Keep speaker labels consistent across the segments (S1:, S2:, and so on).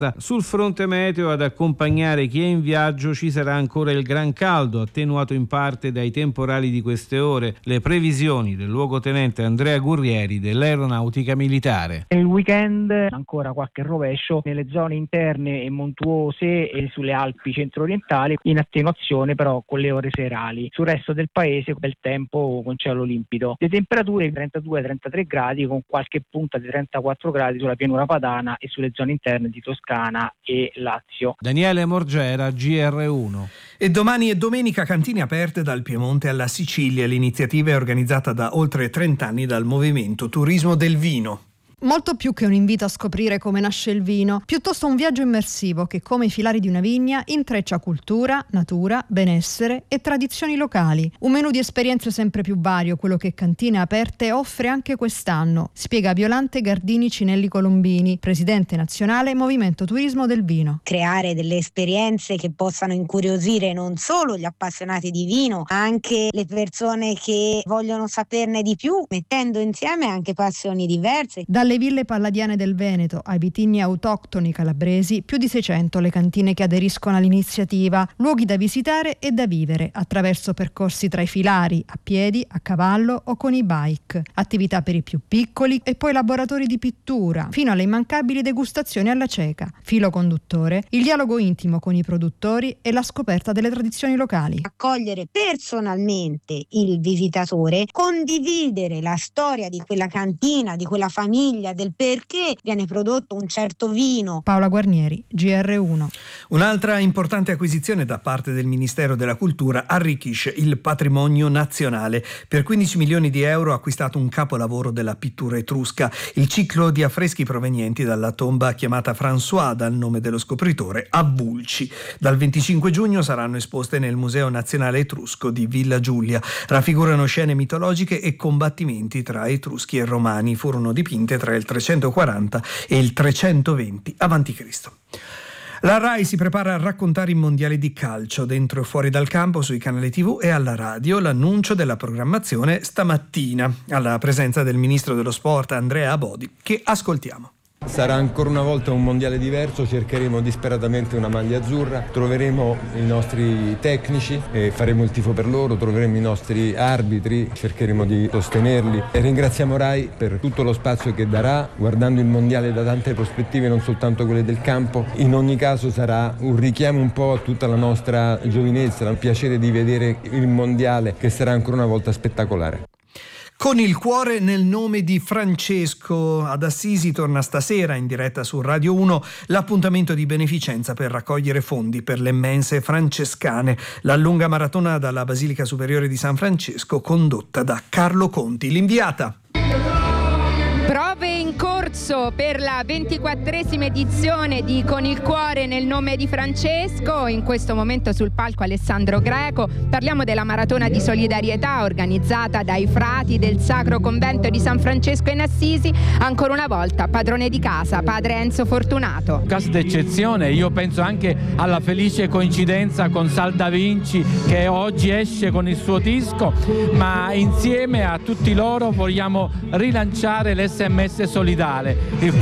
S1: Sul fronte meteo, ad accompagnare chi è in viaggio ci sarà ancora il gran caldo, attenuato in parte dai temporali di queste ore. Le previsioni del luogotenente Andrea Gurrieri dell'Aeronautica Militare.
S2: Nel weekend ancora qualche rovescio nelle zone interne e montuose e sulle Alpi centro-orientali, in attenuazione però con le ore serali. Sul resto del paese bel tempo con cielo limpido. Le temperature 32-33 gradi con qualche punta di 34 gradi sulla pianura padana e sulle zone interne di Toscana e Lazio.
S1: Daniele Morgera, GR1.
S3: E domani e domenica cantine aperte dal Piemonte alla Sicilia. L'iniziativa è organizzata da oltre 30 anni dal Movimento Turismo del Vino.
S4: Molto più che un invito a scoprire come nasce il vino, piuttosto un viaggio immersivo che, come i filari di una vigna, intreccia cultura, natura, benessere e tradizioni locali. Un menù di esperienze sempre più vario, quello che Cantine Aperte offre anche quest'anno, spiega Violante Gardini Cinelli Colombini, presidente nazionale Movimento Turismo del Vino.
S5: Creare delle esperienze che possano incuriosire non solo gli appassionati di vino, ma anche le persone che vogliono saperne di più, mettendo insieme anche passioni diverse.
S4: Dalle ville palladiane del Veneto ai vitigni autoctoni calabresi, più di 600 le cantine che aderiscono all'iniziativa, luoghi da visitare e da vivere attraverso percorsi tra i filari, a piedi, a cavallo o con i bike, attività per i più piccoli e poi laboratori di pittura, fino alle immancabili degustazioni alla cieca. Filo conduttore, il dialogo intimo con i produttori e la scoperta delle tradizioni locali.
S5: Accogliere personalmente il visitatore, condividere la storia di quella cantina, di quella famiglia, del perché viene prodotto un certo vino.
S4: Paola Guarnieri, GR1.
S3: Un'altra importante acquisizione da parte del Ministero della Cultura arricchisce il patrimonio nazionale. Per 15 milioni di euro ha acquistato un capolavoro della pittura etrusca, il ciclo di affreschi provenienti dalla tomba chiamata François, dal nome dello scopritore, a Vulci. Dal 25 giugno saranno esposte nel Museo Nazionale Etrusco di Villa Giulia. Raffigurano scene mitologiche e combattimenti tra Etruschi e Romani. Furono dipinte tra il 340 e il 320 a.C. La RAI si prepara a raccontare i mondiali di calcio dentro e fuori dal campo, sui canali TV e alla radio. L'annuncio della programmazione stamattina, alla presenza del ministro dello sport Andrea Abodi, che ascoltiamo.
S6: Sarà ancora una volta un mondiale diverso, cercheremo disperatamente una maglia azzurra, troveremo i nostri tecnici e faremo il tifo per loro, troveremo i nostri arbitri, cercheremo di sostenerli e ringraziamo RAI per tutto lo spazio che darà, guardando il mondiale da tante prospettive, non soltanto quelle del campo. In ogni caso sarà un richiamo un po' a tutta la nostra giovinezza, il piacere di vedere il mondiale che sarà ancora una volta spettacolare.
S3: Con il cuore nel nome di Francesco, ad Assisi torna stasera in diretta su Radio 1 l'appuntamento di beneficenza per raccogliere fondi per le mense francescane, la lunga maratona dalla Basilica Superiore di San Francesco condotta da Carlo Conti. L'inviata.
S7: Prove in corso per la 24esima edizione di Con il cuore nel nome di Francesco. In questo momento sul palco Alessandro Greco. Parliamo della maratona di solidarietà organizzata dai frati del Sacro Convento di San Francesco in Assisi. Ancora una volta padrone di casa, padre Enzo Fortunato.
S8: Caso d'eccezione, io penso anche alla felice coincidenza con Sal Da Vinci che oggi esce con il suo disco, ma insieme a tutti loro vogliamo rilanciare l'SMS solidale, il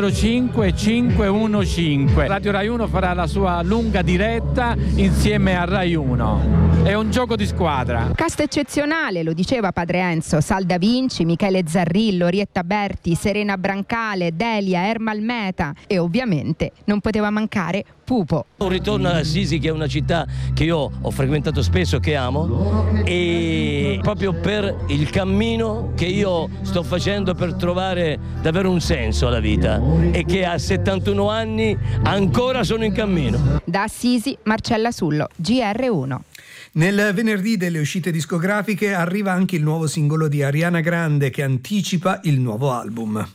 S8: 45515. Radio Rai 1 farà la sua lunga diretta insieme a Rai 1. È un gioco di squadra.
S7: Cast eccezionale, lo diceva padre Enzo, Sal Da Vinci, Michele Zarrillo, Orietta Berti, Serena Brancale, Delia, Ermal Meta e ovviamente non poteva mancare Pupo.
S9: Un ritorno ad Assisi, che è una città che io ho frequentato spesso, che amo, e proprio per il cammino che io sto facendo per trovare davvero un senso alla vita e che a 71 anni ancora sono in cammino.
S7: Da Assisi, Marcella Sullo, GR1.
S3: Nel venerdì delle uscite discografiche arriva anche il nuovo singolo di Ariana Grande che anticipa il nuovo album.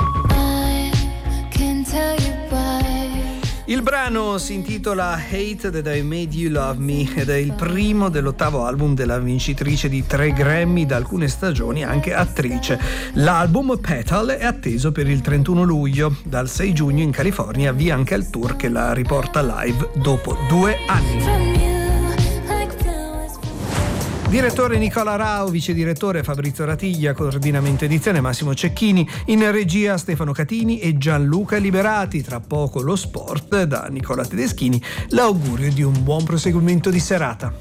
S3: Il brano si intitola Hate That I Made You Love Me ed è il primo dell'8º album della vincitrice di 3 Grammy, da alcune stagioni anche attrice. L'album Petal è atteso per il 31 luglio. Dal 6 giugno in California via anche il tour che la riporta live dopo 2 anni. Direttore Nicola Rao, vice direttore Fabrizio Ratiglia, coordinamento edizione Massimo Cecchini, in regia Stefano Catini e Gianluca Liberati. Tra poco lo sport da Nicola Tedeschini, l'augurio di un buon proseguimento di serata.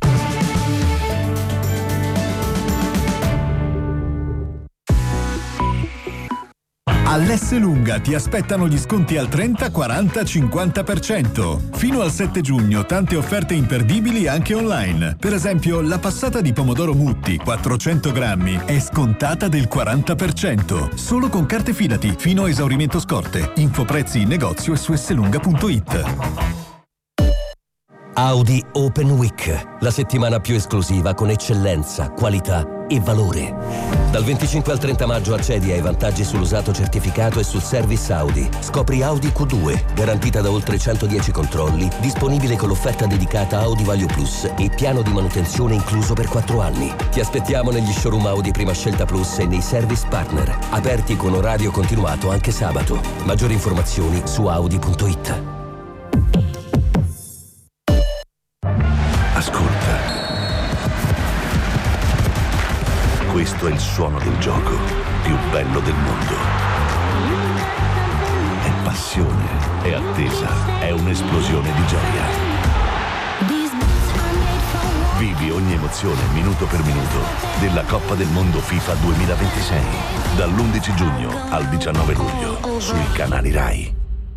S10: All'Esselunga ti aspettano gli sconti al 30, 40, 50%. Fino al 7 giugno tante offerte imperdibili anche online. Per esempio, la passata di pomodoro Mutti 400 grammi è scontata del 40%. Solo con carte Fidati, fino a esaurimento scorte. Infoprezzi in negozio e su esselunga.it.
S11: Audi Open Week, la settimana più esclusiva con eccellenza, qualità e valore. Dal 25 al 30 maggio accedi ai vantaggi sull'usato certificato e sul service Audi. Scopri Audi Q2, garantita da oltre 110 controlli, disponibile con l'offerta dedicata Audi Value Plus e piano di manutenzione incluso per 4 anni. Ti aspettiamo negli showroom Audi Prima Scelta Plus e nei service partner, aperti con orario continuato anche sabato. Maggiori informazioni su audi.it.
S12: Ascolta. Questo è il suono del gioco più bello del mondo. È passione, è attesa, è un'esplosione di gioia. Vivi ogni emozione minuto per minuto della Coppa del Mondo FIFA 2026 dall'11 giugno al 19 luglio sui canali Rai.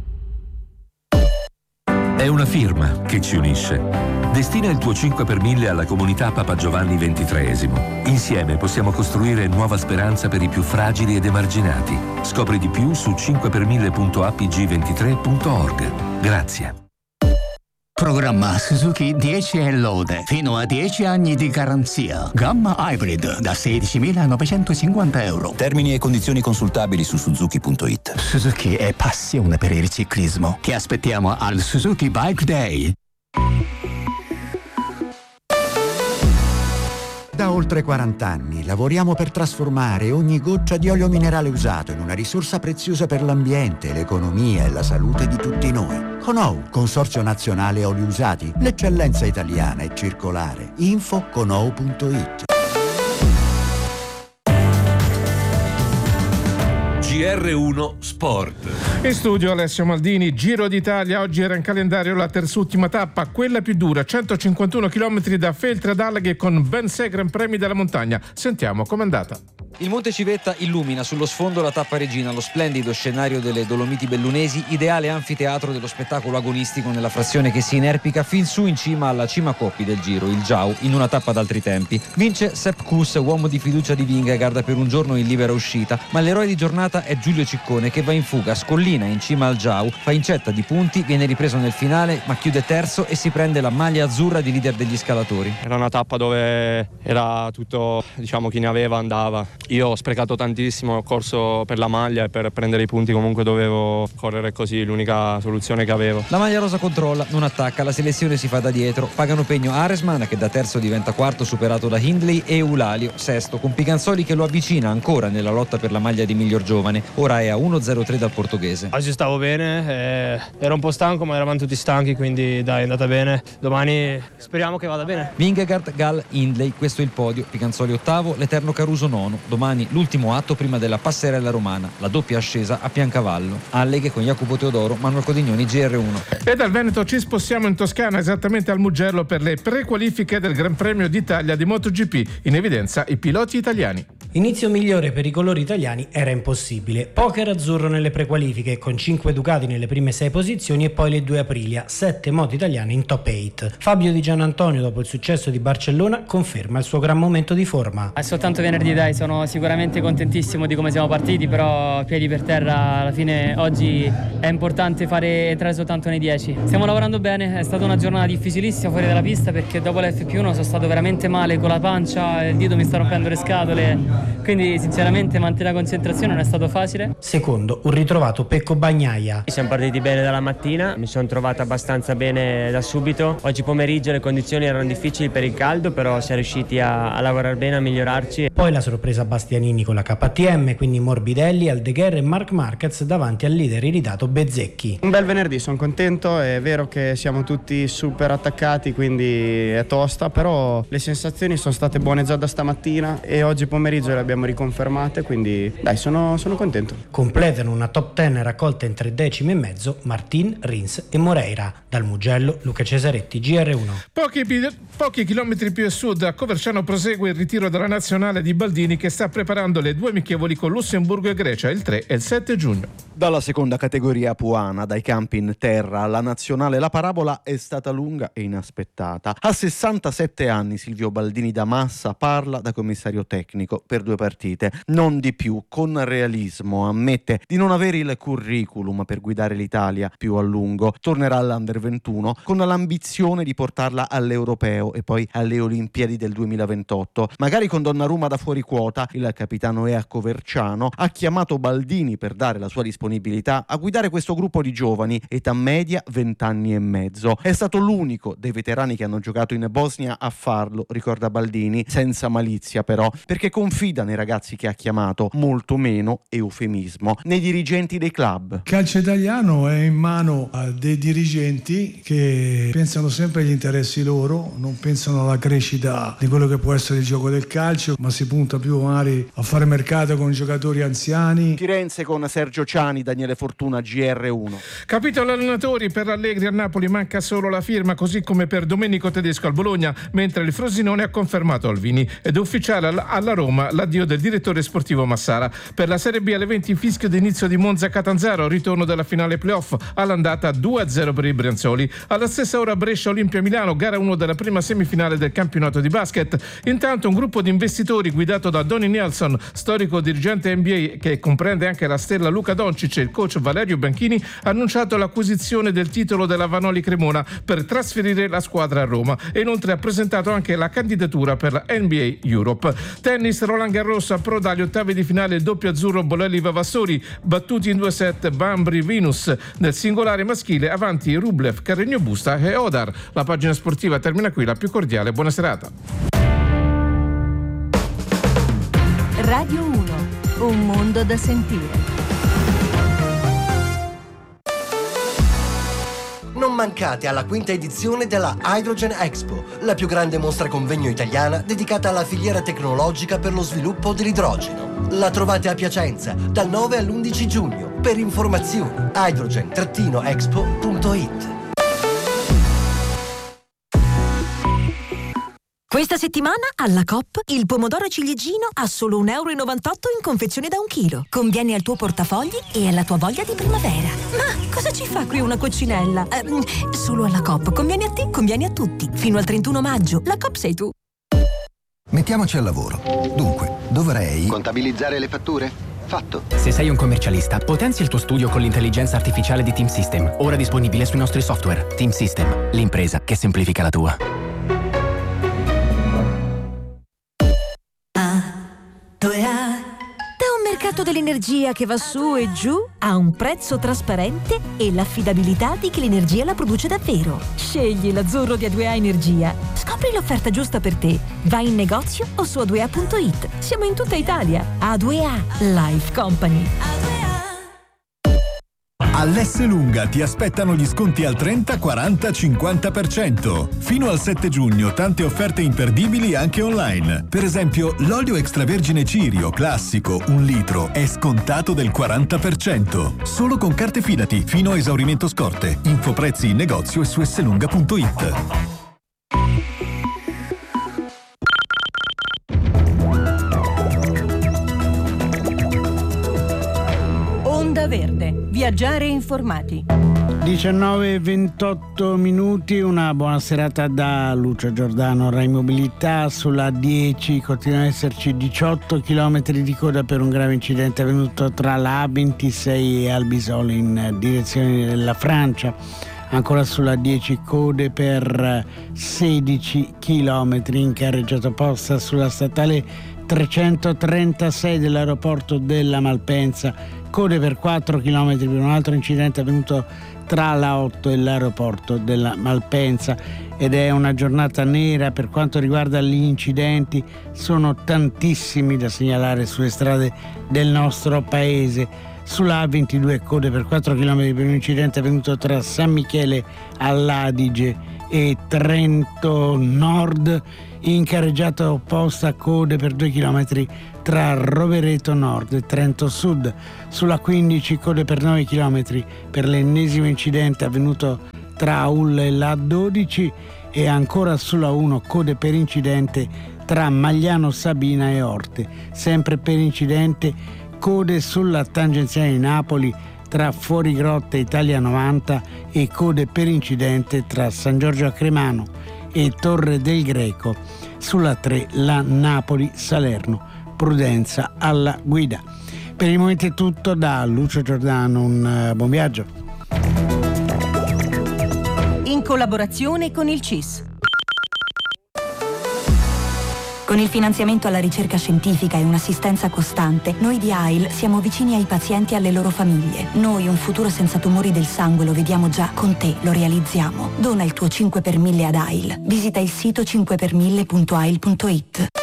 S13: È una firma che ci unisce. Destina il tuo 5 per 1000 alla comunità Papa Giovanni XXIII. Insieme possiamo costruire nuova speranza per i più fragili ed emarginati. Scopri di più su 5per1000.apg23.org. Grazie.
S14: Programma Suzuki 10 e Lode, fino a 10 anni di garanzia. Gamma Hybrid da 16.950 euro.
S15: Termini e condizioni consultabili su Suzuki.it.
S14: Suzuki è passione per il ciclismo. Ti aspettiamo al Suzuki Bike Day.
S16: Da oltre 40 anni lavoriamo per trasformare ogni goccia di olio minerale usato in una risorsa preziosa per l'ambiente, l'economia e la salute di tutti noi. Conou, Consorzio Nazionale Oli Usati, l'eccellenza italiana è circolare. Info conou.it.
S17: GR1 Sport.
S18: In studio Alessio Maldini. Giro d'Italia, oggi era in calendario la terzultima tappa, quella più dura, 151 km da Feltre ad Alleghe con ben 6 gran premi della montagna. Sentiamo com'è andata.
S19: Il Monte Civetta illumina sullo sfondo la tappa regina, lo splendido scenario delle Dolomiti Bellunesi, ideale anfiteatro dello spettacolo agonistico nella frazione che si inerpica fin su in cima alla cima Coppi del Giro, il Giau, in una tappa d'altri tempi. Vince Sepp Kuss, uomo di fiducia di Vingegaard per un giorno in libera uscita, ma l'eroe di giornata è Giulio Ciccone che va in fuga, scollina in cima al Giau, fa incetta di punti, viene ripreso nel finale ma chiude terzo e si prende la maglia azzurra di leader degli scalatori.
S20: Era una tappa dove era tutto, chi ne aveva andava. Io ho sprecato tantissimo, ho corso per la maglia e per prendere i punti comunque dovevo correre così, l'unica soluzione che avevo.
S19: La maglia rosa controlla, non attacca, la selezione si fa da dietro, pagano pegno Aresman che da terzo diventa quarto superato da Hindley e Eulalio sesto, con Piganzoli che lo avvicina ancora nella lotta per la maglia di miglior giovane, ora è a 1.03 dal portoghese.
S20: Oggi stavo bene, ero un po' stanco ma eravamo tutti stanchi, quindi dai, è andata bene, domani speriamo che vada bene.
S19: Vingegaard, Gall, Hindley, questo è il podio, Piganzoli ottavo, l'Eterno Caruso nono, domani l'ultimo atto prima della passerella romana, la doppia ascesa a Piancavallo. Alleghe con Jacopo Teodoro, Manuel Codignoni, GR1.
S18: E dal Veneto ci spostiamo in Toscana, esattamente al Mugello, per le prequalifiche del Gran Premio d'Italia di MotoGP. In evidenza i piloti italiani.
S21: Inizio migliore per i colori italiani era impossibile. Poker azzurro nelle prequalifiche con 5 Ducati nelle prime 6 posizioni e poi le 2 Aprilia, 7 moto italiane in top 8. Fabio Di Gianantonio, dopo il successo di Barcellona, conferma il suo gran momento di forma.
S22: È soltanto venerdì, dai, sono sicuramente contentissimo di come siamo partiti, però piedi per terra, alla fine oggi è importante fare entrare soltanto nei 10. Stiamo lavorando bene, è stata una giornata difficilissima fuori dalla pista perché dopo l'FP1 sono stato veramente male con la pancia, il dito mi sta rompendo le scatole. quindi sinceramente mantenere la concentrazione non è stato facile.
S21: Secondo, un ritrovato Pecco Bagnaia.
S1: Siamo partiti bene dalla mattina, mi sono trovato abbastanza bene da subito. Oggi pomeriggio le condizioni erano difficili per il caldo, però siamo riusciti a lavorare bene, a migliorarci.
S21: Poi la sorpresa Bastianini con la KTM, quindi Morbidelli, Aldeguer e Marc Marquez davanti al leader iridato Bezzecchi.
S2: Un bel venerdì, sono contento, è vero che siamo tutti super attaccati, quindi è tosta, però le sensazioni sono state buone già da stamattina e oggi pomeriggio le abbiamo riconfermate, quindi dai, sono contento.
S21: Completano una top 10 raccolta in 3 decimi e mezzo Martin, Rins e Moreira. Dal Mugello, Luca Cesaretti, GR1.
S18: Pochi chilometri più a sud, a Coverciano prosegue il ritiro della nazionale di Baldini, che sta preparando le 2 amichevoli con Lussemburgo e Grecia il 3 e il 7 giugno.
S23: Dalla seconda categoria puana, dai campi in terra alla nazionale, la parabola è stata lunga e inaspettata. A 67 anni Silvio Baldini da Massa parla da commissario tecnico per 2 partite, non di più, con realismo. Ammette di non avere il curriculum per guidare l'Italia più a lungo. Tornerà all'Under 21 con l'ambizione di portarla all'Europeo e poi alle Olimpiadi del 2028. Magari con Donnarumma da fuori quota, il capitano è a Coverciano, ha chiamato Baldini per dare la sua disponibilità a guidare questo gruppo di giovani, età media 20 anni e mezzo. È stato l'unico dei veterani che hanno giocato in Bosnia a farlo, ricorda Baldini, senza malizia però, perché confida nei ragazzi che ha chiamato, molto meno eufemismo nei dirigenti dei club.
S24: Il calcio italiano è in mano a dei dirigenti che pensano sempre agli interessi loro, non pensano alla crescita di quello che può essere il gioco del calcio, ma si punta più magari a fare mercato con giocatori anziani.
S23: Firenze con Sergio Ciani, Daniele Fortuna, GR1.
S18: Capitolo allenatori, per Allegri a Napoli manca solo la firma, così come per Domenico Tedesco al Bologna, mentre il Frosinone ha confermato Alvini ed è ufficiale alla Roma l'addio del direttore sportivo Massara. Per la Serie B alle 20 fischio d'inizio di Monza Catanzaro, ritorno della finale playoff, all'andata 2-0 per i Brianzoli. Alla stessa ora Brescia Olimpia Milano, gara 1 della prima semifinale del campionato di basket. Intanto un gruppo di investitori guidato da Donnie Nelson, storico dirigente NBA che comprende anche la stella Luka Doncic e il coach Valerio Banchini, ha annunciato l'acquisizione del titolo della Vanoli Cremona per trasferire la squadra a Roma e inoltre ha presentato anche la candidatura per la NBA Europe. Tennis, Roland Garros, approda agli ottavi di finale il doppio azzurro Bolelli Vavassori, battuti in 2 set Bambri Venus. Nel singolare maschile avanti Rublev, Carreño Busta e Odar. La pagina sportiva termina qui, la più cordiale buona serata.
S25: Radio 1, un mondo da sentire.
S26: Non mancate alla 5ª edizione della Hydrogen Expo, la più grande mostra convegno italiana dedicata alla filiera tecnologica per lo sviluppo dell'idrogeno. La trovate a Piacenza dal 9 all'11 giugno. Per informazioni hydrogen-expo.it.
S25: Questa settimana alla Coop il pomodoro ciliegino a solo €1,98 in confezione da 1 chilo. Conviene al tuo portafogli e alla tua voglia di primavera. Ma cosa ci fa qui una coccinella? Solo alla Coop. Conviene a te, conviene a tutti. Fino al 31 maggio. La Coop sei tu.
S27: Mettiamoci al lavoro. Dunque, dovrei...
S28: contabilizzare le fatture? Fatto.
S29: Se sei un commercialista, potenzia il tuo studio con l'intelligenza artificiale di Team System, ora disponibile sui nostri software. Team System, l'impresa che semplifica la tua.
S25: Da un mercato dell'energia che va su e giù a un prezzo trasparente e l'affidabilità di chi l'energia la produce davvero. Scegli l'azzurro di A2A Energia. Scopri l'offerta giusta per te. Vai in negozio o su a2a.it. Siamo in tutta Italia. A2A Life Company.
S10: All'Esselunga ti aspettano gli sconti al 30, 40, 50%. Fino al 7 giugno tante offerte imperdibili anche online. Per esempio, l'olio extravergine Cirio classico 1 litro è scontato del 40%. Solo con carte Fidati fino a esaurimento scorte. Infoprezzi in negozio e su esselunga.it.
S25: Onda Verde. Viaggiare informati.
S30: 19:28 minuti, una buona serata da Lucio Giordano. Rai Mobilità sulla 10 continua ad esserci 18 km di coda per un grave incidente avvenuto tra la A26 e Albisole in direzione della Francia. Ancora sulla 10 code per 16 km in carreggiata opposta sulla statale 336 dell'aeroporto della Malpensa, code per 4 km per un altro incidente avvenuto tra la 8 e l'aeroporto della Malpensa, ed è una giornata nera per quanto riguarda gli incidenti. Sono tantissimi da segnalare sulle strade del nostro paese. Sulla A22 code per 4 km per un incidente avvenuto tra San Michele all'Adige e Trento Nord. In carreggiata opposta code per 2 km tra Rovereto Nord e Trento Sud. Sulla 15 code per 9 km per l'ennesimo incidente avvenuto tra Aulla e la 12, e ancora sulla 1 code per incidente tra Magliano Sabina e Orte. Sempre per incidente code sulla tangenziale di Napoli tra Fuorigrotta e Italia 90, e code per incidente tra San Giorgio a Cremano e Torre del Greco. Sulla 3 la Napoli-Salerno. Prudenza alla guida. Per il momento è tutto da Lucio Giordano, un buon viaggio.
S25: In collaborazione con il CIS.
S3: Con il finanziamento alla ricerca scientifica e un'assistenza costante, noi di AIL siamo vicini ai pazienti e alle loro famiglie. Noi un futuro senza tumori del sangue lo vediamo già, con te lo realizziamo. Dona il tuo 5 per 1000 ad AIL. Visita il sito 5per1000.ail.it.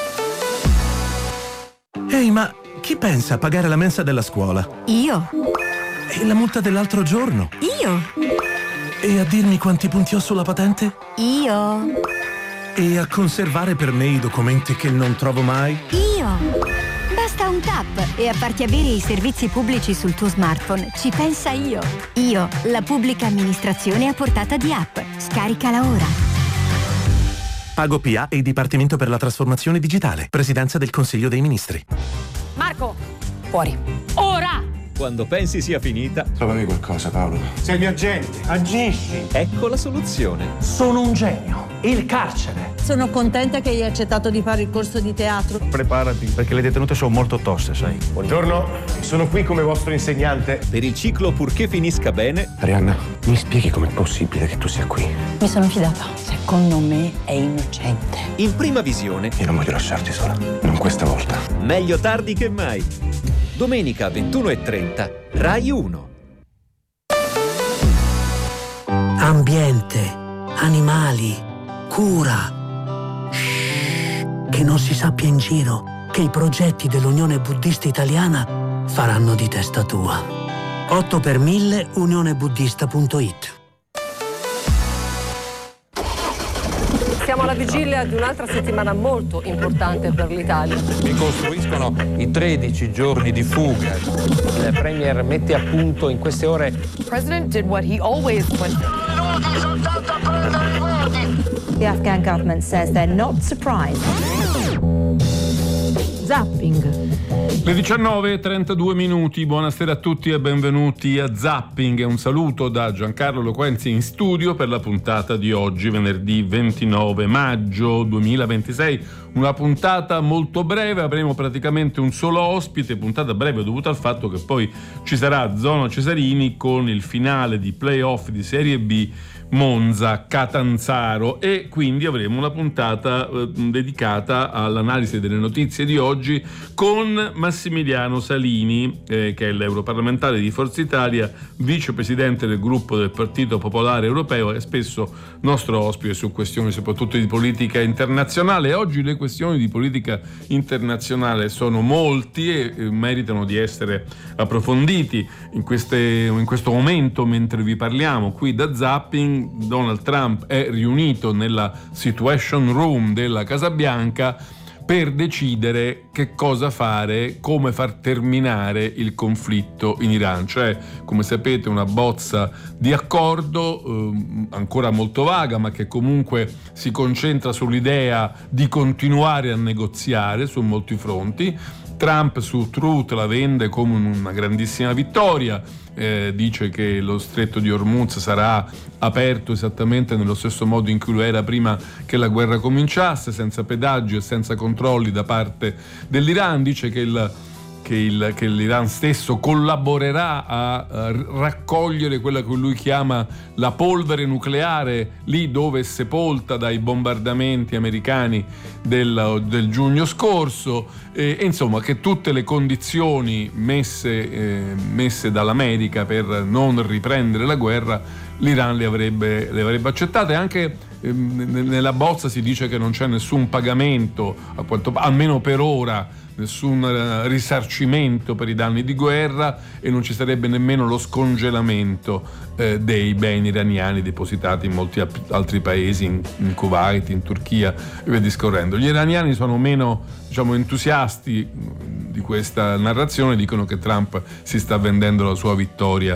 S4: Ehi, ma chi pensa a pagare la mensa della scuola?
S3: Io.
S4: E la multa dell'altro giorno?
S3: Io.
S4: E a dirmi quanti punti ho sulla patente?
S3: Io.
S4: E a conservare per me i documenti che non trovo mai?
S3: Io. Basta un tap e a farti avere i servizi pubblici sul tuo smartphone. Ci pensa Io. Io, la pubblica amministrazione a portata di app. Scaricala ora.
S4: Pago PA e Dipartimento per la Trasformazione Digitale. Presidenza del Consiglio dei Ministri.
S3: Marco, fuori. Ora!
S5: Quando pensi sia finita,
S6: trovami qualcosa, Paolo. Sei il mio agente, agisci.
S5: Ecco la soluzione.
S6: Sono un genio. Il carcere.
S7: Sono contenta che hai accettato di fare il corso di teatro.
S6: Preparati, perché le detenute sono molto toste, sai. Buongiorno, sono qui come vostro insegnante.
S5: Per il ciclo Purché finisca bene.
S6: Arianna, mi spieghi com'è possibile che tu sia qui?
S7: Mi sono fidata. Secondo me è innocente.
S5: In prima visione.
S6: Io non voglio lasciarti sola, non questa volta.
S5: Meglio tardi che mai. Domenica 21:30, Rai 1.
S8: Ambiente, animali, cura. Shhh, che non si sappia in giro che i progetti dell'Unione Buddista Italiana faranno di testa tua. 8 per 1000 unionebuddista.it.
S7: Siamo alla vigilia di un'altra settimana molto importante per l'Italia.
S9: Ricostruiscono i 13 giorni di fuga. Il Premier mette a punto in queste ore.
S7: The President did what he always went.
S11: The Afghan government says they're not surprised.
S7: Zapping.
S18: Le 19:32, buonasera a tutti e benvenuti a Zapping. Un saluto da Giancarlo Loquenzi in studio per la puntata di oggi, venerdì 29 maggio 2026. Una puntata molto breve, avremo praticamente un solo ospite, puntata breve dovuta al fatto che poi ci sarà Zona Cesarini con il finale di playoff di Serie B Monza-Catanzaro, e quindi avremo una puntata dedicata all'analisi delle notizie di oggi con Massimiliano Salini, che è l'europarlamentare di Forza Italia, vicepresidente del gruppo del Partito Popolare Europeo e spesso nostro ospite su questioni soprattutto di politica internazionale. Oggi le questioni di politica internazionale sono molti e meritano di essere approfonditi in questo momento mentre vi parliamo qui da Zapping. Donald Trump è riunito nella Situation Room della Casa Bianca per decidere che cosa fare, come far terminare il conflitto in Iran. Cioè, come sapete, una bozza di accordo ancora molto vaga, ma che comunque si concentra sull'idea di continuare a negoziare su molti fronti. Trump su Truth la vende come una grandissima vittoria, dice che lo stretto di Hormuz sarà aperto esattamente nello stesso modo in cui lo era prima che la guerra cominciasse, senza pedaggi e senza controlli da parte dell'Iran. Dice che
S1: che l'Iran stesso collaborerà a raccogliere quella che lui chiama la polvere nucleare lì dove è sepolta dai bombardamenti americani del giugno scorso, e insomma che tutte le condizioni messe dall'America per non riprendere la guerra l'Iran le avrebbe accettate. Anche nella bozza si dice che non c'è nessun pagamento, almeno per ora, nessun risarcimento per i danni di guerra, e non ci sarebbe nemmeno lo scongelamento dei beni iraniani depositati in molti altri paesi, in Kuwait, in Turchia e via discorrendo. Gli iraniani sono meno, entusiasti di questa narrazione, dicono che Trump si sta vendendo la sua vittoria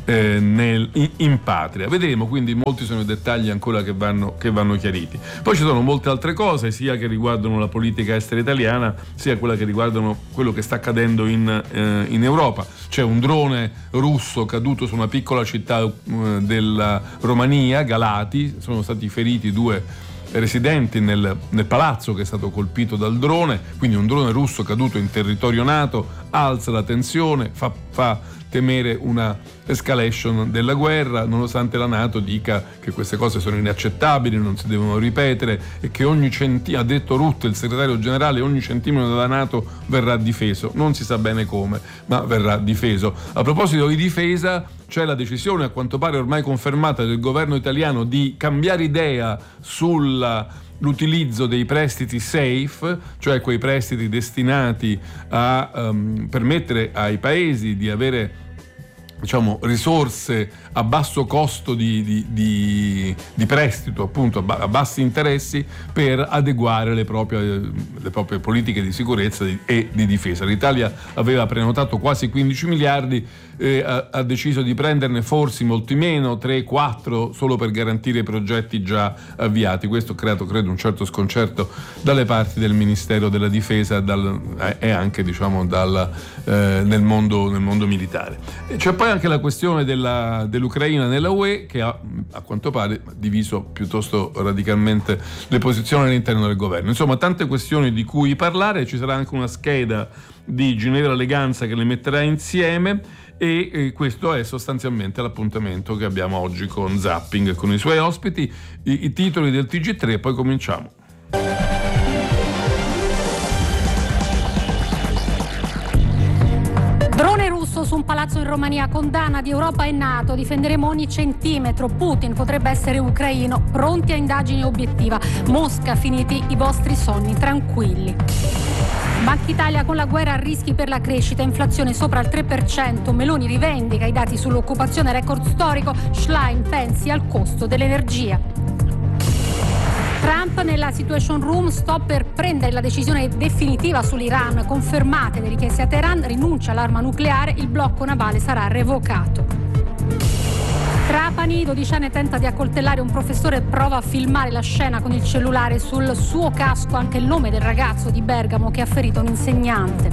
S1: in patria. Vedremo, quindi molti sono i dettagli ancora che vanno chiariti. Poi ci sono molte altre cose, sia che riguardano la politica estera italiana, sia quella che riguardano quello che sta accadendo in Europa. C'è un drone russo caduto su una piccola città della Romania, Galati, sono stati feriti 2 residenti nel palazzo che è stato colpito dal drone, quindi un drone russo caduto in territorio NATO alza la tensione, fa temere una escalation della guerra, nonostante la NATO dica che queste cose sono inaccettabili, non si devono ripetere, e che ha detto Rutte, il segretario generale, ogni centimetro della NATO verrà difeso. Non si sa bene come, ma verrà difeso. A proposito di difesa, c'è la decisione, a quanto pare ormai confermata, del governo italiano di cambiare idea sull'utilizzo dei prestiti safe, cioè quei prestiti destinati a permettere ai paesi di avere risorse a basso costo di prestito, appunto a bassi interessi, per adeguare le proprie politiche di sicurezza e di difesa. L'Italia aveva prenotato quasi 15 miliardi, ha deciso di prenderne forse molti meno, 3-4, solo per garantire i progetti già avviati. Questo ha creato, credo, un certo sconcerto dalle parti del Ministero della Difesa e anche nel mondo militare. C'è poi anche la questione dell'Ucraina nella UE, che ha, a quanto pare, diviso piuttosto radicalmente le posizioni all'interno del governo. Insomma, tante questioni di cui parlare. Ci sarà anche una scheda di Ginevra Leganza che le metterà insieme, e questo è sostanzialmente l'appuntamento che abbiamo oggi con Zapping, con i suoi ospiti, i titoli del TG3, poi cominciamo.
S12: Drone russo su un palazzo in Romania, condanna di Europa e NATO, difenderemo ogni centimetro, Putin potrebbe essere ucraino, pronti a indagine obiettiva, Mosca, finiti i vostri sogni, tranquilli. Banca Italia con la guerra, rischi per la crescita, inflazione sopra il 3%, Meloni rivendica i dati sull'occupazione, record storico, Schlein pensi al costo dell'energia. Trump nella Situation Room, sto per prendere la decisione definitiva sull'Iran, confermate le richieste a Teheran, rinuncia all'arma nucleare, il blocco navale sarà revocato. Trapani, 12enne tenta di accoltellare un professore, prova a filmare la scena con il cellulare, sul suo casco anche il nome del ragazzo di Bergamo che ha ferito un insegnante.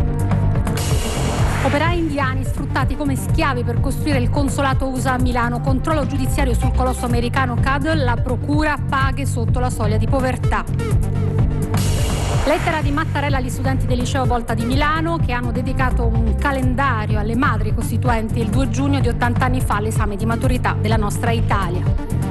S12: Operai indiani sfruttati come schiavi per costruire il consolato USA a Milano, controllo giudiziario sul colosso americano Cadel, la procura paghe sotto la soglia di povertà. Lettera di Mattarella agli studenti del liceo Volta di Milano, che hanno dedicato un calendario alle madri costituenti il 2 giugno di 80 anni fa all'esame di maturità della nostra Italia.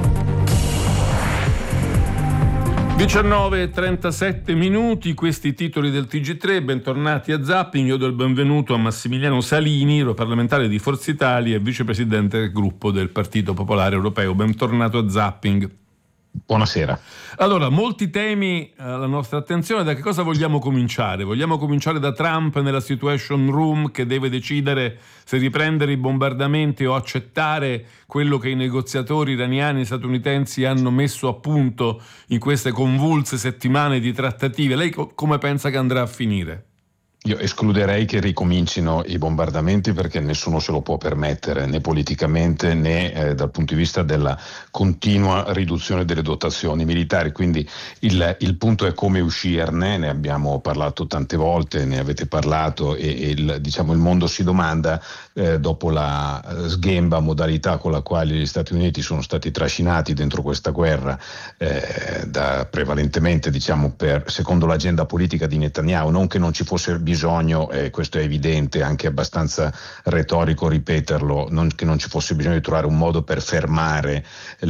S1: 19:37 minuti, questi titoli del TG3, bentornati a Zapping. Io do il benvenuto a Massimiliano Salini, europarlamentare di Forza Italia e vicepresidente del gruppo del Partito Popolare Europeo. Bentornato a Zapping.
S13: Buonasera.
S1: Allora, molti temi alla nostra attenzione. Da che cosa vogliamo cominciare? Vogliamo cominciare da Trump nella Situation Room, che deve decidere se riprendere i bombardamenti o accettare quello che i negoziatori iraniani e statunitensi hanno messo a punto in queste convulse settimane di trattative. Lei come pensa che andrà a finire?
S13: Io escluderei che ricomincino i bombardamenti, perché nessuno se lo può permettere, né politicamente né dal punto di vista della continua riduzione delle dotazioni militari. Quindi il punto è come uscirne, ne abbiamo parlato tante volte, ne avete parlato e il mondo si domanda, dopo la sghemba modalità con la quale gli Stati Uniti sono stati trascinati dentro questa guerra, prevalentemente secondo l'agenda politica di Netanyahu, non che non ci fosse bisogno, questo è evidente, anche abbastanza retorico ripeterlo, che non ci fosse bisogno di trovare un modo per fermare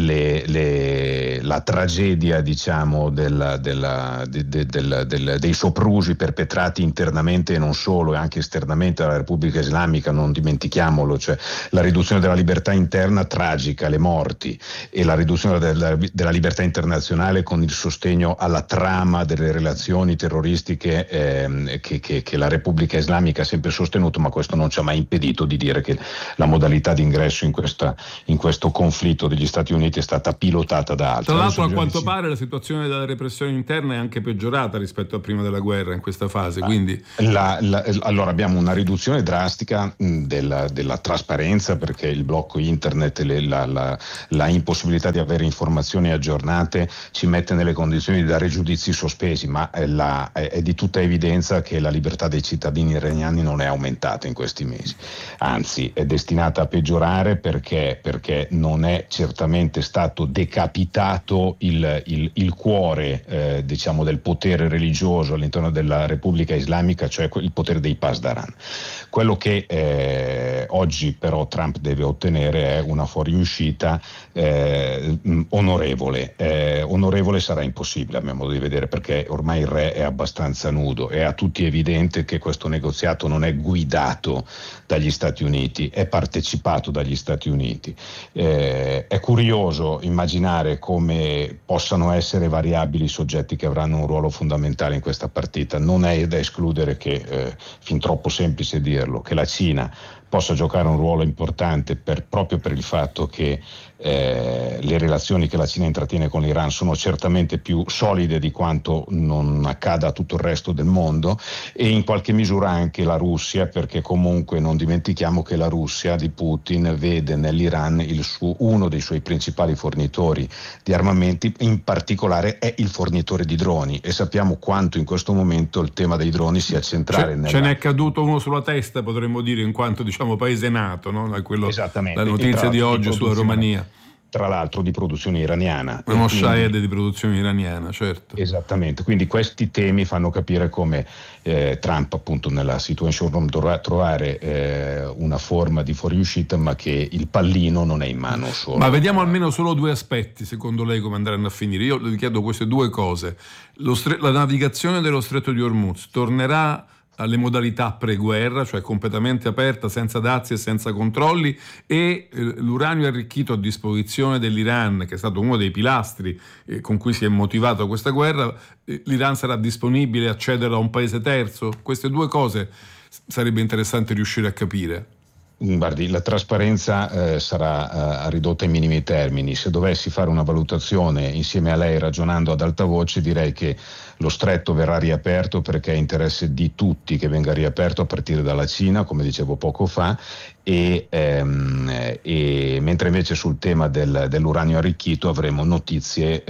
S13: la tragedia, diciamo, dei soprusi perpetrati internamente e non solo, e anche esternamente dalla Repubblica Islamica, non dimentichiamolo, cioè la riduzione della libertà interna tragica, le morti, e la riduzione della libertà internazionale con il sostegno alla trama delle relazioni terroristiche che la Repubblica Islamica ha sempre sostenuto, ma questo non ci ha mai impedito di dire che la modalità di ingresso in questo conflitto degli Stati Uniti è stata pilotata da altri.
S1: Tra l'altro, a quanto pare la situazione della repressione interna è anche peggiorata rispetto a prima della guerra in questa fase, quindi
S13: allora abbiamo una riduzione drastica della trasparenza, perché il blocco internet, la impossibilità di avere informazioni aggiornate ci mette nelle condizioni di dare giudizi sospesi, ma è di tutta evidenza che la libertà dei cittadini iraniani non è aumentata in questi mesi, anzi è destinata a peggiorare, perché non è certamente stato decapitato il cuore diciamo del potere religioso all'interno della Repubblica Islamica, cioè il potere dei Pasdaran. Quello che oggi però Trump deve ottenere è una fuoriuscita onorevole. Onorevole sarà impossibile a mio modo di vedere, perché ormai il re è abbastanza nudo, è a tutti evidente che questo negoziato non è guidato dagli Stati Uniti, è partecipato dagli Stati Uniti. È curioso immaginare come possano essere variabili i soggetti che avranno un ruolo fondamentale in questa partita. Non è da escludere che, fin troppo semplice dirlo, che la Cina possa giocare un ruolo importante proprio per il fatto che le relazioni che la Cina intrattiene con l'Iran sono certamente più solide di quanto non accada a tutto il resto del mondo, e in qualche misura anche la Russia, perché comunque non dimentichiamo che la Russia di Putin vede nell'Iran uno dei suoi principali fornitori di armamenti, in particolare è il fornitore di droni, e sappiamo quanto in questo momento il tema dei droni sia centrale.
S1: Ce n'è caduto uno sulla testa, potremmo dire, in quanto paese nato, no?
S13: Esattamente.
S1: La notizia di oggi sulla Romania.
S13: Tra l'altro di produzione iraniana.
S1: Uno Shahed di produzione iraniana, certo.
S13: Esattamente, quindi questi temi fanno capire come Trump appunto nella situation room dovrà trovare una forma di fuoriuscita, ma che il pallino non è in mano solo.
S1: Ma vediamo almeno solo due aspetti, secondo lei, come andranno a finire. Io le chiedo queste due cose. La navigazione dello Stretto di Hormuz tornerà alle modalità pre-guerra, cioè completamente aperta, senza dazi e senza controlli, e l'uranio arricchito a disposizione dell'Iran, che è stato uno dei pilastri con cui si è motivata questa guerra, l'Iran sarà disponibile a cedere a un paese terzo? Queste due cose sarebbe interessante riuscire a capire.
S13: Guardi, la trasparenza sarà ridotta ai minimi termini. Se dovessi fare una valutazione insieme a lei ragionando ad alta voce, direi che lo stretto verrà riaperto perché è interesse di tutti che venga riaperto, a partire dalla Cina, come dicevo poco fa, e mentre invece sul tema dell'uranio arricchito avremo notizie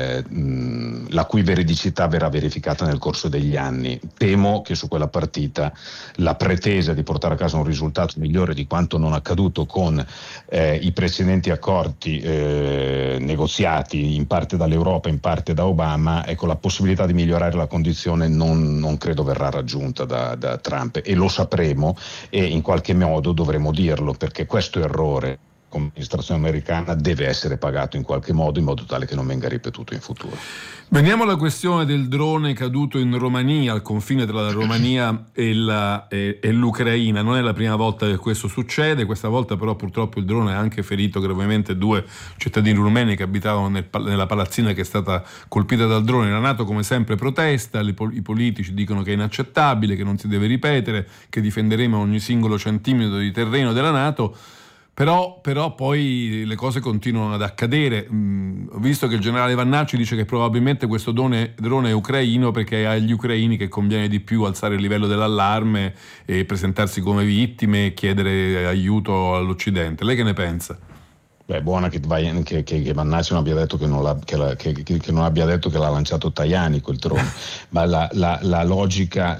S13: la cui veridicità verrà verificata nel corso degli anni. Temo che su quella partita la pretesa di portare a casa un risultato migliore di quanto non accaduto con i precedenti accordi negoziati in parte dall'Europa, in parte da Obama, ecco, la possibilità di migliorare la condizione non credo verrà raggiunta da Trump, e lo sapremo, e in qualche modo dovremo dirlo, perché questo errore come amministrazione americana deve essere pagato in qualche modo, in modo tale che non venga ripetuto in futuro.
S1: Veniamo alla questione del drone caduto in Romania, al confine tra la Romania e l'Ucraina. Non è la prima volta che questo succede, questa volta però purtroppo il drone ha anche ferito gravemente 2 cittadini rumeni che abitavano nella palazzina che è stata colpita dal drone. La NATO come sempre protesta, i politici dicono che è inaccettabile, che non si deve ripetere, che difenderemo ogni singolo centimetro di terreno della NATO. Però poi le cose continuano ad accadere. Ho visto che il generale Vannacci dice che probabilmente questo drone è ucraino, perché è agli ucraini che conviene di più alzare il livello dell'allarme e presentarsi come vittime e chiedere aiuto all'Occidente. Lei che ne pensa?
S13: Beh, buona che Mannacci non abbia detto che non abbia detto che l'ha lanciato Tajani quel drone, ma la logica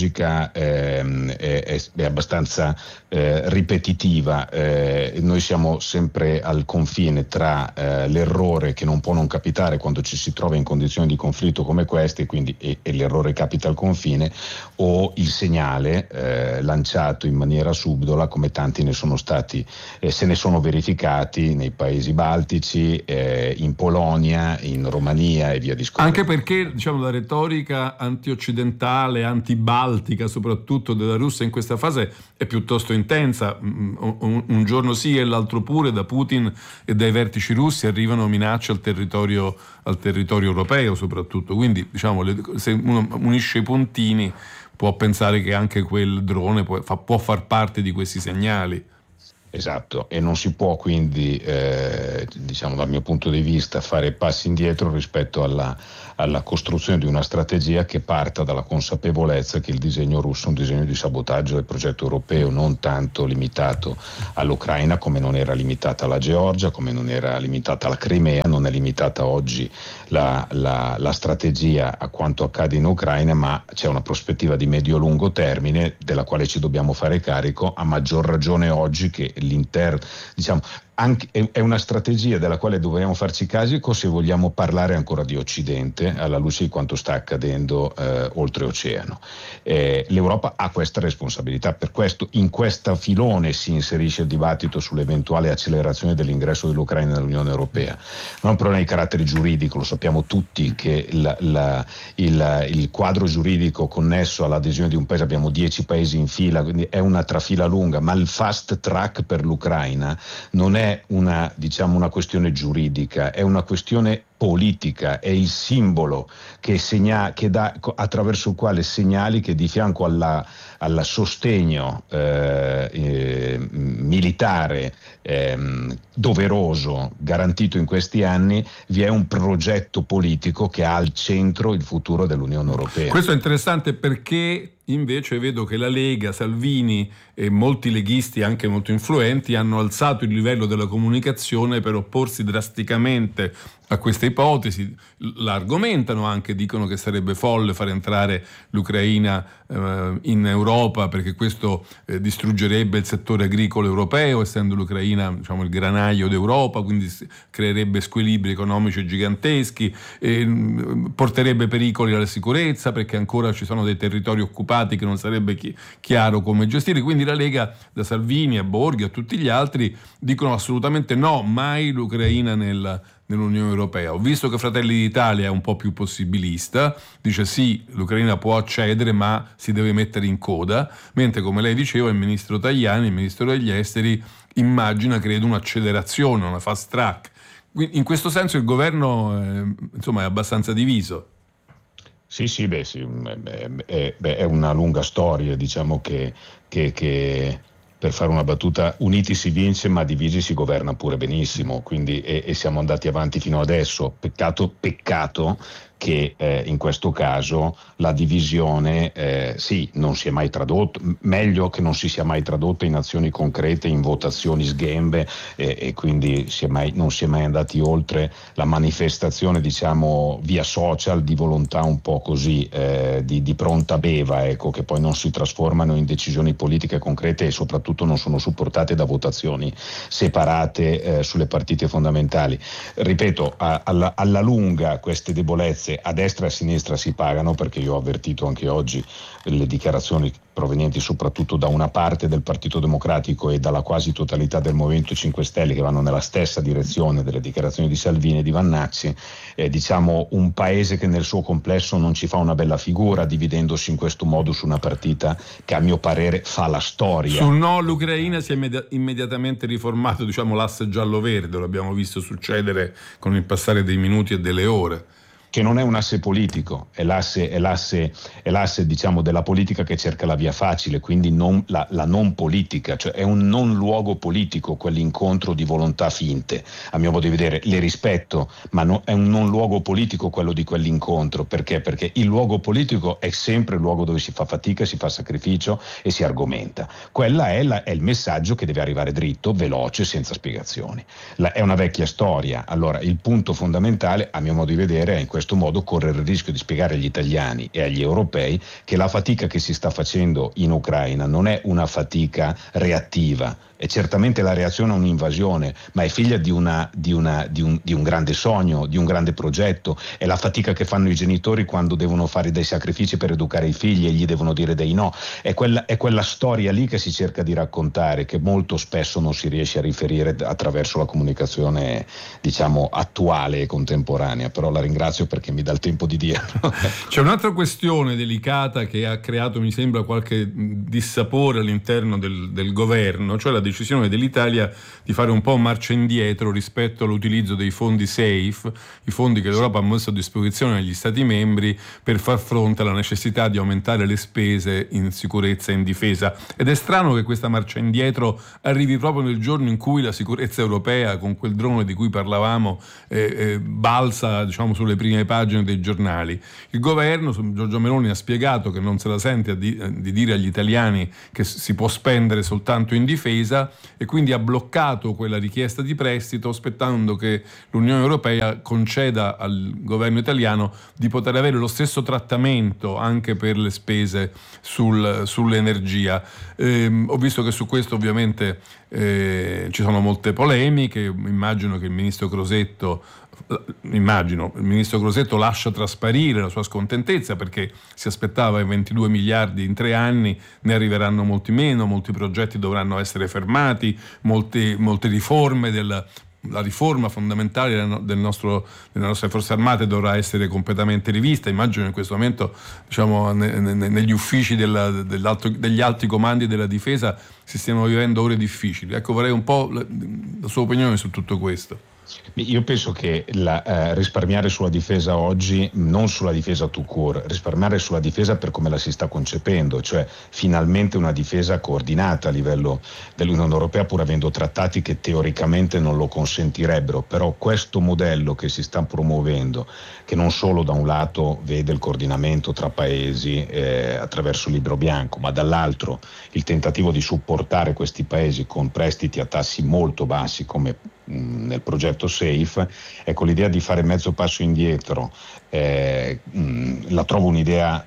S13: è abbastanza ripetitiva. Noi siamo sempre al confine tra l'errore che non può non capitare quando ci si trova in condizioni di conflitto come queste, quindi e l'errore capita al confine, o il segnale lanciato in maniera subdola, come tanti ne sono stati, se ne sono verificati nei paesi baltici, in Polonia, in Romania e via discorrendo.
S1: Anche perché, diciamo, la retorica anti-occidentale, anti-baltica soprattutto della Russia in questa fase è piuttosto intensa. Un giorno sì e l'altro pure da Putin e dai vertici russi arrivano minacce al territorio europeo soprattutto. Quindi, diciamo, se uno unisce i puntini può pensare che anche quel drone può far parte di questi segnali.
S13: Esatto, e non si può quindi, diciamo dal mio punto di vista, fare passi indietro rispetto alla costruzione di una strategia che parta dalla consapevolezza che il disegno russo è un disegno di sabotaggio del progetto europeo, non tanto limitato all'Ucraina come non era limitata alla Georgia, come non era limitata alla Crimea, non è limitata oggi la strategia a quanto accade in Ucraina, ma c'è una prospettiva di medio-lungo termine della quale ci dobbiamo fare carico, a maggior ragione oggi che diciamo, è una strategia della quale dobbiamo farci carico se vogliamo parlare ancora di Occidente alla luce di quanto sta accadendo oltreoceano. L'Europa ha questa responsabilità, per questo in questa filone si inserisce il dibattito sull'eventuale accelerazione dell'ingresso dell'Ucraina nell'Unione Europea. Non è un problema di carattere giuridico, lo sappiamo tutti che il quadro giuridico connesso all'adesione di un paese, abbiamo 10 paesi in fila, quindi è una trafila lunga, ma il fast track per l'Ucraina non è una questione giuridica, è una questione politica, è il simbolo che dà, attraverso il quale segnali che di fianco al sostegno militare doveroso garantito in questi anni vi è un progetto politico che ha al centro il futuro dell'Unione Europea.
S1: Questo è interessante perché invece vedo che la Lega, Salvini e molti leghisti anche molto influenti hanno alzato il livello della comunicazione per opporsi drasticamente a questa ipotesi, la argomentano anche, dicono che sarebbe folle far entrare l'Ucraina in Europa perché questo distruggerebbe il settore agricolo europeo, essendo l'Ucraina, diciamo, il granaio d'Europa, quindi creerebbe squilibri economici giganteschi, porterebbe pericoli alla sicurezza perché ancora ci sono dei territori occupati che non sarebbe chiaro come gestire. Quindi la Lega, da Salvini a Borghi a tutti gli altri, dicono assolutamente no, mai l'Ucraina nell'Unione Europea. Ho visto che Fratelli d'Italia è un po' più possibilista, dice sì, l'Ucraina può accedere ma si deve mettere in coda, mentre, come lei diceva, il ministro Tajani, il ministro degli esteri, immagina, credo, un'accelerazione, una fast track. In questo senso il governo insomma è abbastanza diviso.
S13: Sì, è una lunga storia, diciamo che per fare una battuta, uniti si vince ma divisi si governa pure benissimo, quindi e siamo andati avanti fino adesso. Peccato che in questo caso la divisione non si è mai tradotto, meglio che non si sia mai tradotta in azioni concrete, in votazioni sghembe, e quindi non si è mai andati oltre la manifestazione, diciamo, via social di volontà un po' così di pronta beva, ecco, che poi non si trasformano in decisioni politiche concrete e soprattutto non sono supportate da votazioni separate sulle partite fondamentali. Ripeto, alla lunga queste debolezze a destra e a sinistra si pagano, perché io ho avvertito anche oggi le dichiarazioni provenienti soprattutto da una parte del Partito Democratico e dalla quasi totalità del Movimento 5 Stelle che vanno nella stessa direzione delle dichiarazioni di Salvini e di Vannacci, diciamo un paese che nel suo complesso non ci fa una bella figura dividendosi in questo modo su una partita che a mio parere fa la storia.
S1: Sul no l'Ucraina si è immediatamente riformato, diciamo, l'asse giallo-verde, lo abbiamo visto succedere con il passare dei minuti e delle ore.
S13: che non è un asse politico, è l'asse diciamo della politica che cerca la via facile, quindi non la non politica, cioè è un non luogo politico quell'incontro di volontà finte, a mio modo di vedere. Le rispetto, ma è un non luogo politico quello di quell'incontro. Perché? Perché il luogo politico è sempre il luogo dove si fa fatica, si fa sacrificio e si argomenta. Quella è il messaggio che deve arrivare dritto, veloce, senza spiegazioni. È una vecchia storia. Allora il punto fondamentale, a mio modo di vedere, è in questo modo correre il rischio di spiegare agli italiani e agli europei che la fatica che si sta facendo in Ucraina non è una fatica reattiva. È certamente la reazione a un'invasione, ma è figlia di un grande sogno, di un grande progetto. È la fatica che fanno i genitori quando devono fare dei sacrifici per educare i figli e gli devono dire dei no. È quella storia lì che si cerca di raccontare, che molto spesso non si riesce a riferire attraverso la comunicazione, diciamo, attuale e contemporanea. Però la ringrazio perché mi dà il tempo di dirlo.
S1: C'è un'altra questione delicata che ha creato, mi sembra, qualche dissapore all'interno del governo, cioè la decisione dell'Italia di fare un po' marcia indietro rispetto all'utilizzo dei fondi SAFE, i fondi che l'Europa ha messo a disposizione agli Stati membri per far fronte alla necessità di aumentare le spese in sicurezza e in difesa. Ed è strano che questa marcia indietro arrivi proprio nel giorno in cui la sicurezza europea, con quel drone di cui parlavamo, balza, diciamo, sulle prime pagine dei giornali. Il governo, Giorgia Meloni, ha spiegato che non se la sente di dire agli italiani che si può spendere soltanto in difesa, e quindi ha bloccato quella richiesta di prestito aspettando che l'Unione Europea conceda al governo italiano di poter avere lo stesso trattamento anche per le spese sull'energia. Ho visto che su questo ovviamente ci sono molte polemiche. Immagino che il ministro Crosetto lascia trasparire la sua scontentezza, perché si aspettava i 22 miliardi in 3 anni, ne arriveranno molti meno, molti progetti dovranno essere fermati, molte riforme la riforma fondamentale delle nostre forze armate dovrà essere completamente rivista. Immagino in questo momento, diciamo, negli uffici degli alti comandi della difesa si stiano vivendo ore difficili. Ecco, vorrei un po' la sua opinione su tutto questo.
S13: Io penso che risparmiare sulla difesa oggi, non sulla difesa tout court, risparmiare sulla difesa per come la si sta concependo, cioè finalmente una difesa coordinata a livello dell'Unione Europea, pur avendo trattati che teoricamente non lo consentirebbero. Però questo modello che si sta promuovendo, che non solo da un lato vede il coordinamento tra paesi attraverso il libro bianco, ma dall'altro il tentativo di supportare questi paesi con prestiti a tassi molto bassi, come nel progetto SAFE, ecco, l'idea di fare mezzo passo indietro la trovo un'idea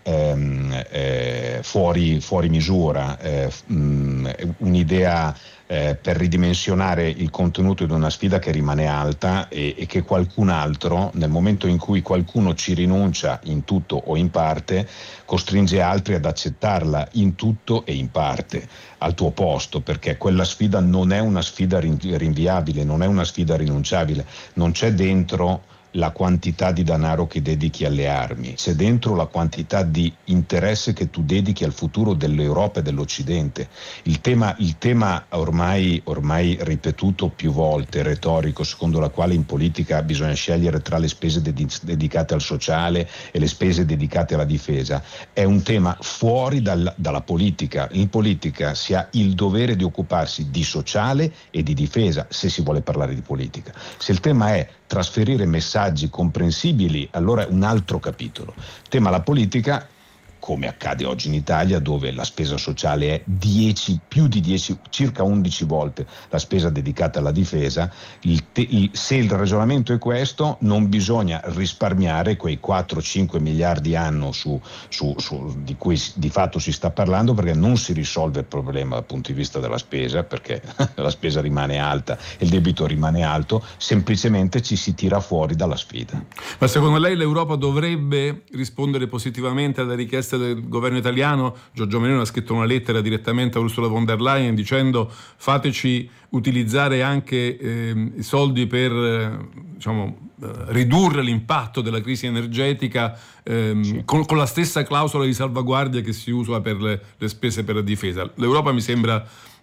S13: fuori misura, un'idea per ridimensionare il contenuto di una sfida che rimane alta e che qualcun altro, nel momento in cui qualcuno ci rinuncia in tutto o in parte, costringe altri ad accettarla in tutto e in parte al tuo posto, perché quella sfida non è una sfida rinviabile, non è una sfida rinunciabile, non c'è dentro la quantità di denaro che dedichi alle armi, c'è dentro la quantità di interesse che tu dedichi al futuro dell'Europa e dell'Occidente. Il tema ormai ripetuto più volte, retorico, secondo la quale in politica bisogna scegliere tra le spese dedicate al sociale e le spese dedicate alla difesa, è un tema fuori dalla politica. In politica si ha il dovere di occuparsi di sociale e di difesa, se si vuole parlare di politica. Se il tema è trasferire messaggi comprensibili, allora è un altro capitolo. Tema la politica, come accade oggi in Italia, dove la spesa sociale è più di 10, circa 11 volte la spesa dedicata alla difesa. Se il ragionamento è questo, non bisogna risparmiare quei 4-5 miliardi anno di cui di fatto si sta parlando, perché non si risolve il problema dal punto di vista della spesa, perché la spesa rimane alta e il debito rimane alto, semplicemente ci si tira fuori dalla sfida.
S1: Ma secondo lei l'Europa dovrebbe rispondere positivamente alla richiesta del governo italiano? Giorgia Meloni ha scritto una lettera direttamente a Ursula von der Leyen dicendo: fateci utilizzare anche i soldi per ridurre l'impatto della crisi energetica con la stessa clausola di salvaguardia che si usa per le spese per la difesa. L'Europa mi sembra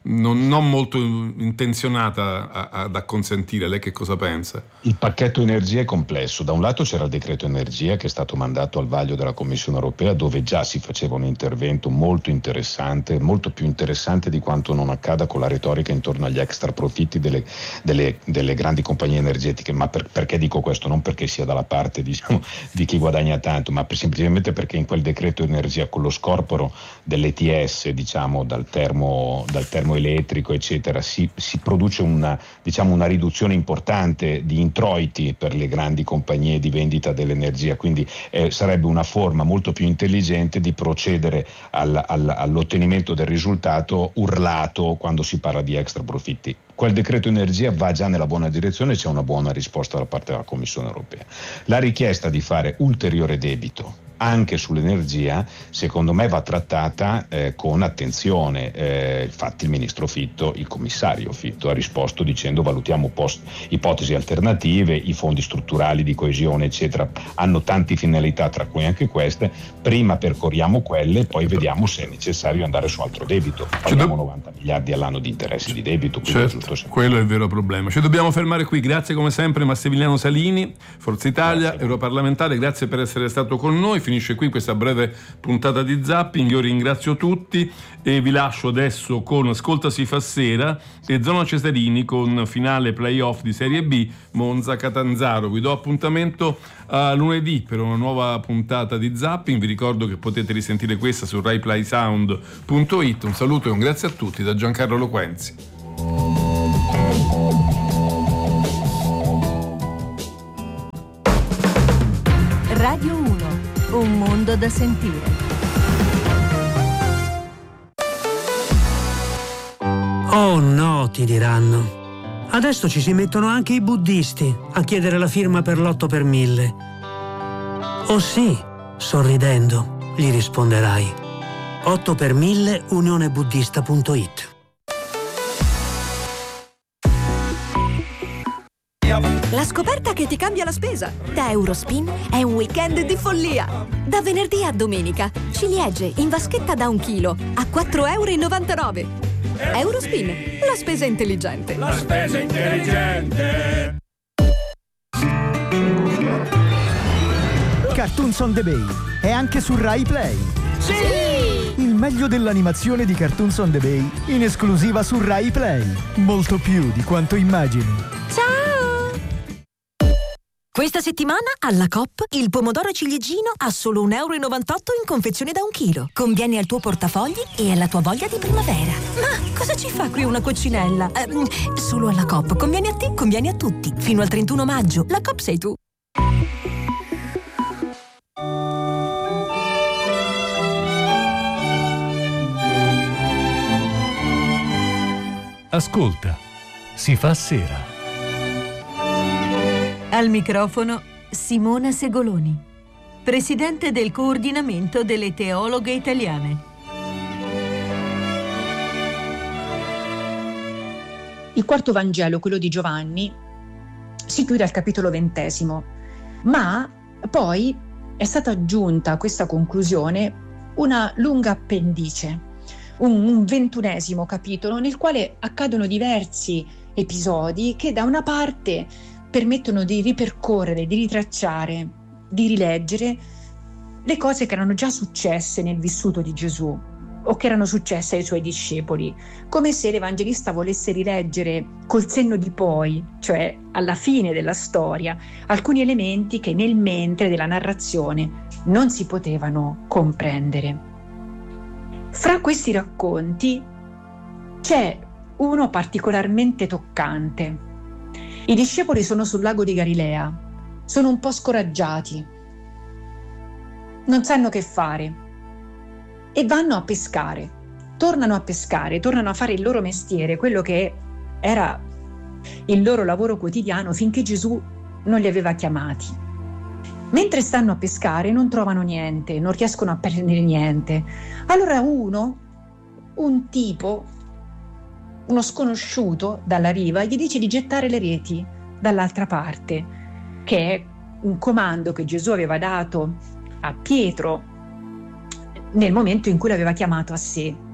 S1: non molto intenzionata ad acconsentire. Lei che cosa pensa?
S13: Il pacchetto energia è complesso. Da un lato c'era il decreto energia che è stato mandato al vaglio della Commissione europea, dove già si faceva un intervento molto interessante, molto più interessante di quanto non accada con la retorica intorno agli extra profitti delle grandi compagnie energetiche. Ma perché dico questo? Non perché sia dalla parte, diciamo, di chi guadagna tanto, ma semplicemente perché in quel decreto energia, con lo scorporo dell'ETS, diciamo, dal termoelettrico eccetera, si produce una riduzione importante di introiti per le grandi compagnie di vendita dell'energia, quindi sarebbe una forma molto più intelligente di procedere all'ottenimento del risultato urlato quando si parla di extra profitti. Quel decreto energia va già nella buona direzione, c'è una buona risposta da parte della Commissione europea. La richiesta di fare ulteriore debito anche sull'energia, secondo me va trattata con attenzione. Infatti il ministro Fitto, il commissario Fitto, ha risposto dicendo: valutiamo ipotesi alternative, i fondi strutturali di coesione eccetera hanno tante finalità, tra cui anche queste, prima percorriamo quelle, poi vediamo se è necessario andare su altro debito. Paghiamo 90 miliardi all'anno di interessi di debito.
S1: Certo, quello è il vero problema. Ci dobbiamo fermare qui. Grazie come sempre Massimiliano Salini, Forza Italia, europarlamentare, grazie per essere stato con noi. Finisce qui questa breve puntata di Zapping. Io ringrazio tutti e vi lascio adesso con Ascolta si fa sera e Zona Cesarini con finale playoff di Serie B Monza-Catanzaro. Vi do appuntamento a lunedì per una nuova puntata di Zapping. Vi ricordo che potete risentire questa su RaiPlaySound.it. Un saluto e un grazie a tutti da Giancarlo Loquenzi.
S25: Radio 1, un mondo da sentire.
S8: Oh no, ti diranno. Adesso ci si mettono anche i buddisti a chiedere la firma per l'8 per 1000. Oh sì, sorridendo, gli risponderai. 8 per 1000 unionebuddista.it.
S25: La scoperta che ti cambia la spesa. Da Eurospin è un weekend di follia. Da venerdì a domenica, ciliegie in vaschetta da 1 chilo a 4,99 €. Eurospin, la spesa intelligente.
S2: La spesa intelligente.
S14: Cartoons on the Bay è anche su Rai Play.
S2: Sì!
S14: Il meglio dell'animazione di Cartoons on the Bay in esclusiva su Rai Play. Molto più di quanto immagini.
S25: Ciao! Questa settimana alla Coop il pomodoro ciliegino a solo 1,98 € in confezione da 1 chilo. Conviene al tuo portafogli e alla tua voglia di primavera. Ma cosa ci fa qui una coccinella? Solo alla Coop. Conviene a te, conviene a tutti. Fino al 31 maggio. La Coop sei tu.
S15: Ascolta, si fa sera.
S25: Al microfono Simona Segoloni, presidente del coordinamento delle teologhe italiane.
S16: Il quarto Vangelo, quello di Giovanni, si chiude al capitolo 20, ma poi è stata aggiunta a questa conclusione una lunga appendice, un 21° capitolo nel quale accadono diversi episodi che da una parte permettono di ripercorrere, di ritracciare, di rileggere le cose che erano già successe nel vissuto di Gesù o che erano successe ai suoi discepoli, come se l'Evangelista volesse rileggere col senno di poi, cioè alla fine della storia, alcuni elementi che nel mentre della narrazione non si potevano comprendere. Fra questi racconti c'è uno particolarmente toccante. I discepoli sono sul lago di Galilea, sono un po' scoraggiati, non sanno che fare e vanno a pescare, tornano a fare il loro mestiere, quello che era il loro lavoro quotidiano finché Gesù non li aveva chiamati. Mentre stanno a pescare non trovano niente, non riescono a prendere niente. Allora un tipo, uno sconosciuto dalla riva, gli dice di gettare le reti dall'altra parte, che è un comando che Gesù aveva dato a Pietro nel momento in cui l'aveva chiamato a sé.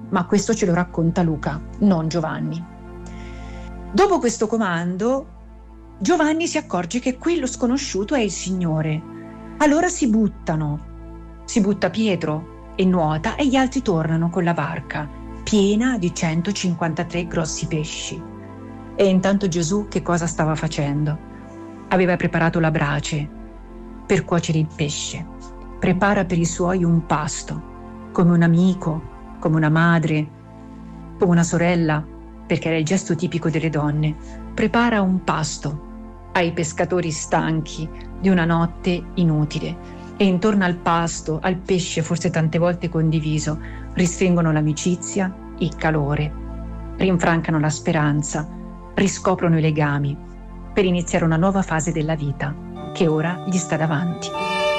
S16: ma questo ce lo racconta Luca, non Giovanni. Dopo questo comando, Giovanni si accorge che quello sconosciuto è il Signore. Allora si butta Pietro e nuota, e gli altri tornano con la barca, piena di 153 grossi pesci. E intanto Gesù che cosa stava facendo? Aveva preparato la brace per cuocere il pesce. Prepara per i suoi un pasto, come un amico, come una madre, come una sorella, perché era il gesto tipico delle donne. Prepara un pasto ai pescatori stanchi di una notte inutile, e intorno al pasto, al pesce forse tante volte condiviso, ristringono l'amicizia, il calore, rinfrancano la speranza, riscoprono i legami per iniziare una nuova fase della vita che ora gli sta davanti.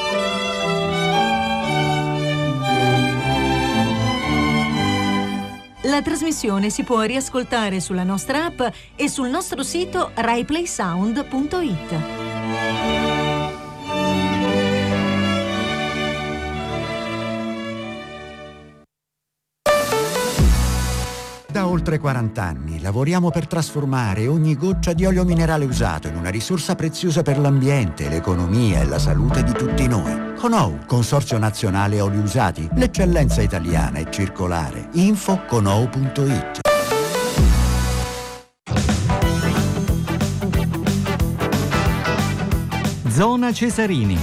S25: La trasmissione si può riascoltare sulla nostra app e sul nostro sito raiplaysound.it.
S17: Da oltre 40 anni lavoriamo per trasformare ogni goccia di olio minerale usato in una risorsa preziosa per l'ambiente, l'economia e la salute di tutti noi. Conou, Consorzio Nazionale Oli Usati, l'eccellenza italiana e circolare. Info conou.it.
S19: Zona Cesarini.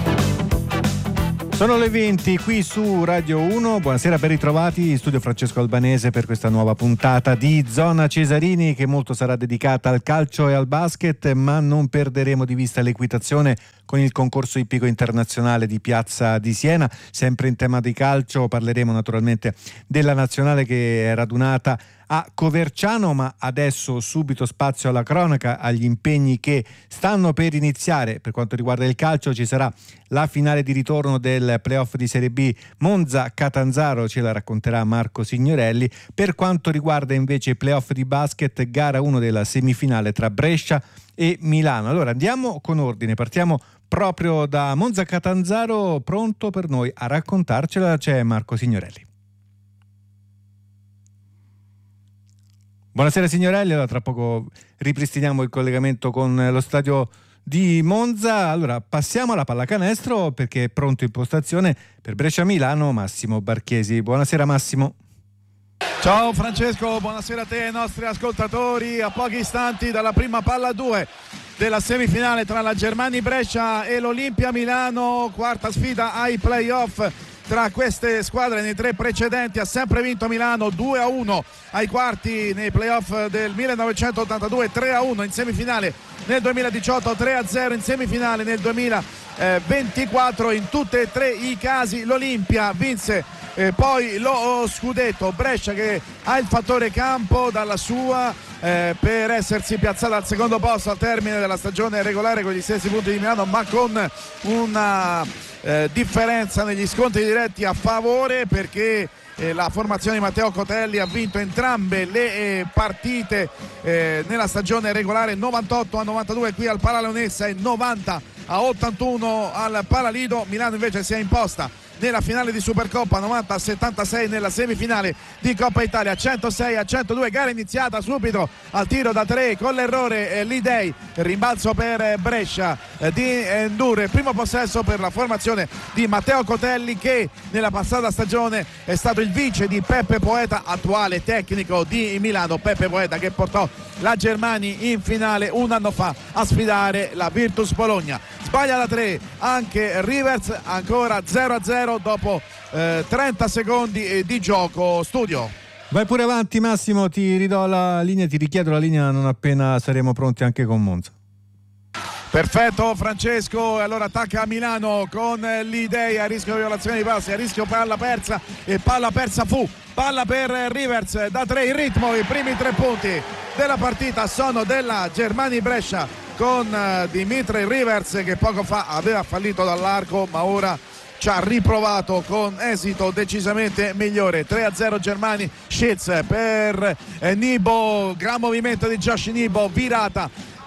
S19: Sono le 20 qui su Radio 1, buonasera, ben ritrovati in studio Francesco Albanese per questa nuova puntata di Zona Cesarini, che molto sarà dedicata al calcio e al basket, ma non perderemo di vista l'equitazione con il concorso ippico internazionale di Piazza di Siena. Sempre in tema di calcio parleremo naturalmente della nazionale che è radunata a Coverciano, ma adesso subito spazio alla cronaca, agli impegni che stanno per iniziare. Per quanto riguarda il calcio ci sarà la finale di ritorno del playoff di Serie B Monza-Catanzaro, ce la racconterà Marco Signorelli. Per quanto riguarda invece i playoff di basket, gara 1 della semifinale tra Brescia e Milano. Allora andiamo con ordine, partiamo proprio da Monza-Catanzaro. Pronto per noi a raccontarcela c'è Marco Signorelli. Buonasera Signorelli, allora tra poco ripristiniamo il collegamento con lo stadio di Monza. Allora passiamo alla pallacanestro perché è pronto in postazione per Brescia-Milano Massimo Barchesi. Buonasera Massimo.
S20: Ciao Francesco, buonasera a te e ai nostri ascoltatori. A pochi istanti dalla prima palla 2 della semifinale tra la Germani Brescia e l'Olimpia Milano, quarta sfida ai playoff tra queste squadre. Nei tre precedenti ha sempre vinto Milano 2-1 ai quarti nei playoff del 1982, 3-1 in semifinale nel 2018, 3-0 in semifinale nel 2024. In tutti e tre i casi l'Olimpia vinse poi lo scudetto. Brescia che ha il fattore campo dalla sua per essersi piazzata al secondo posto al termine della stagione regolare con gli stessi punti di Milano, ma con una differenza negli scontri diretti a favore, perché la formazione di Matteo Cotelli ha vinto entrambe le partite nella stagione regolare, 98-92 qui al Paraleonessa e 90-81 al Palalido. Milano invece si è imposta nella finale di Supercoppa 90-76 nella semifinale di Coppa Italia 106-102. Gara iniziata subito al tiro da 3 con l'errore Lidei, rimbalzo per Brescia di Endure, primo possesso per la formazione di Matteo Cotelli, che nella passata stagione è stato il vice di Peppe Poeta, attuale tecnico di Milano. Peppe Poeta che portò la Germani in finale un anno fa a sfidare la Virtus Bologna. Sbaglia da 3 anche Rivers, ancora 0-0 dopo 30 secondi di gioco. Studio.
S19: Vai pure avanti Massimo, ti ridò la linea, ti richiedo la linea non appena saremo pronti anche con Monza.
S20: Perfetto Francesco, allora attacca a Milano con l'idea, a rischio di violazione di passi, a rischio palla persa, e palla persa palla per Rivers da 3 in ritmo. I primi 3 punti della partita sono della Germani Brescia con Dimitri Rivers, che poco fa aveva fallito dall'arco ma ora ci ha riprovato con esito decisamente migliore. 3-0 Germani. Schitz per Nibo, gran movimento di Josh Nibo, virata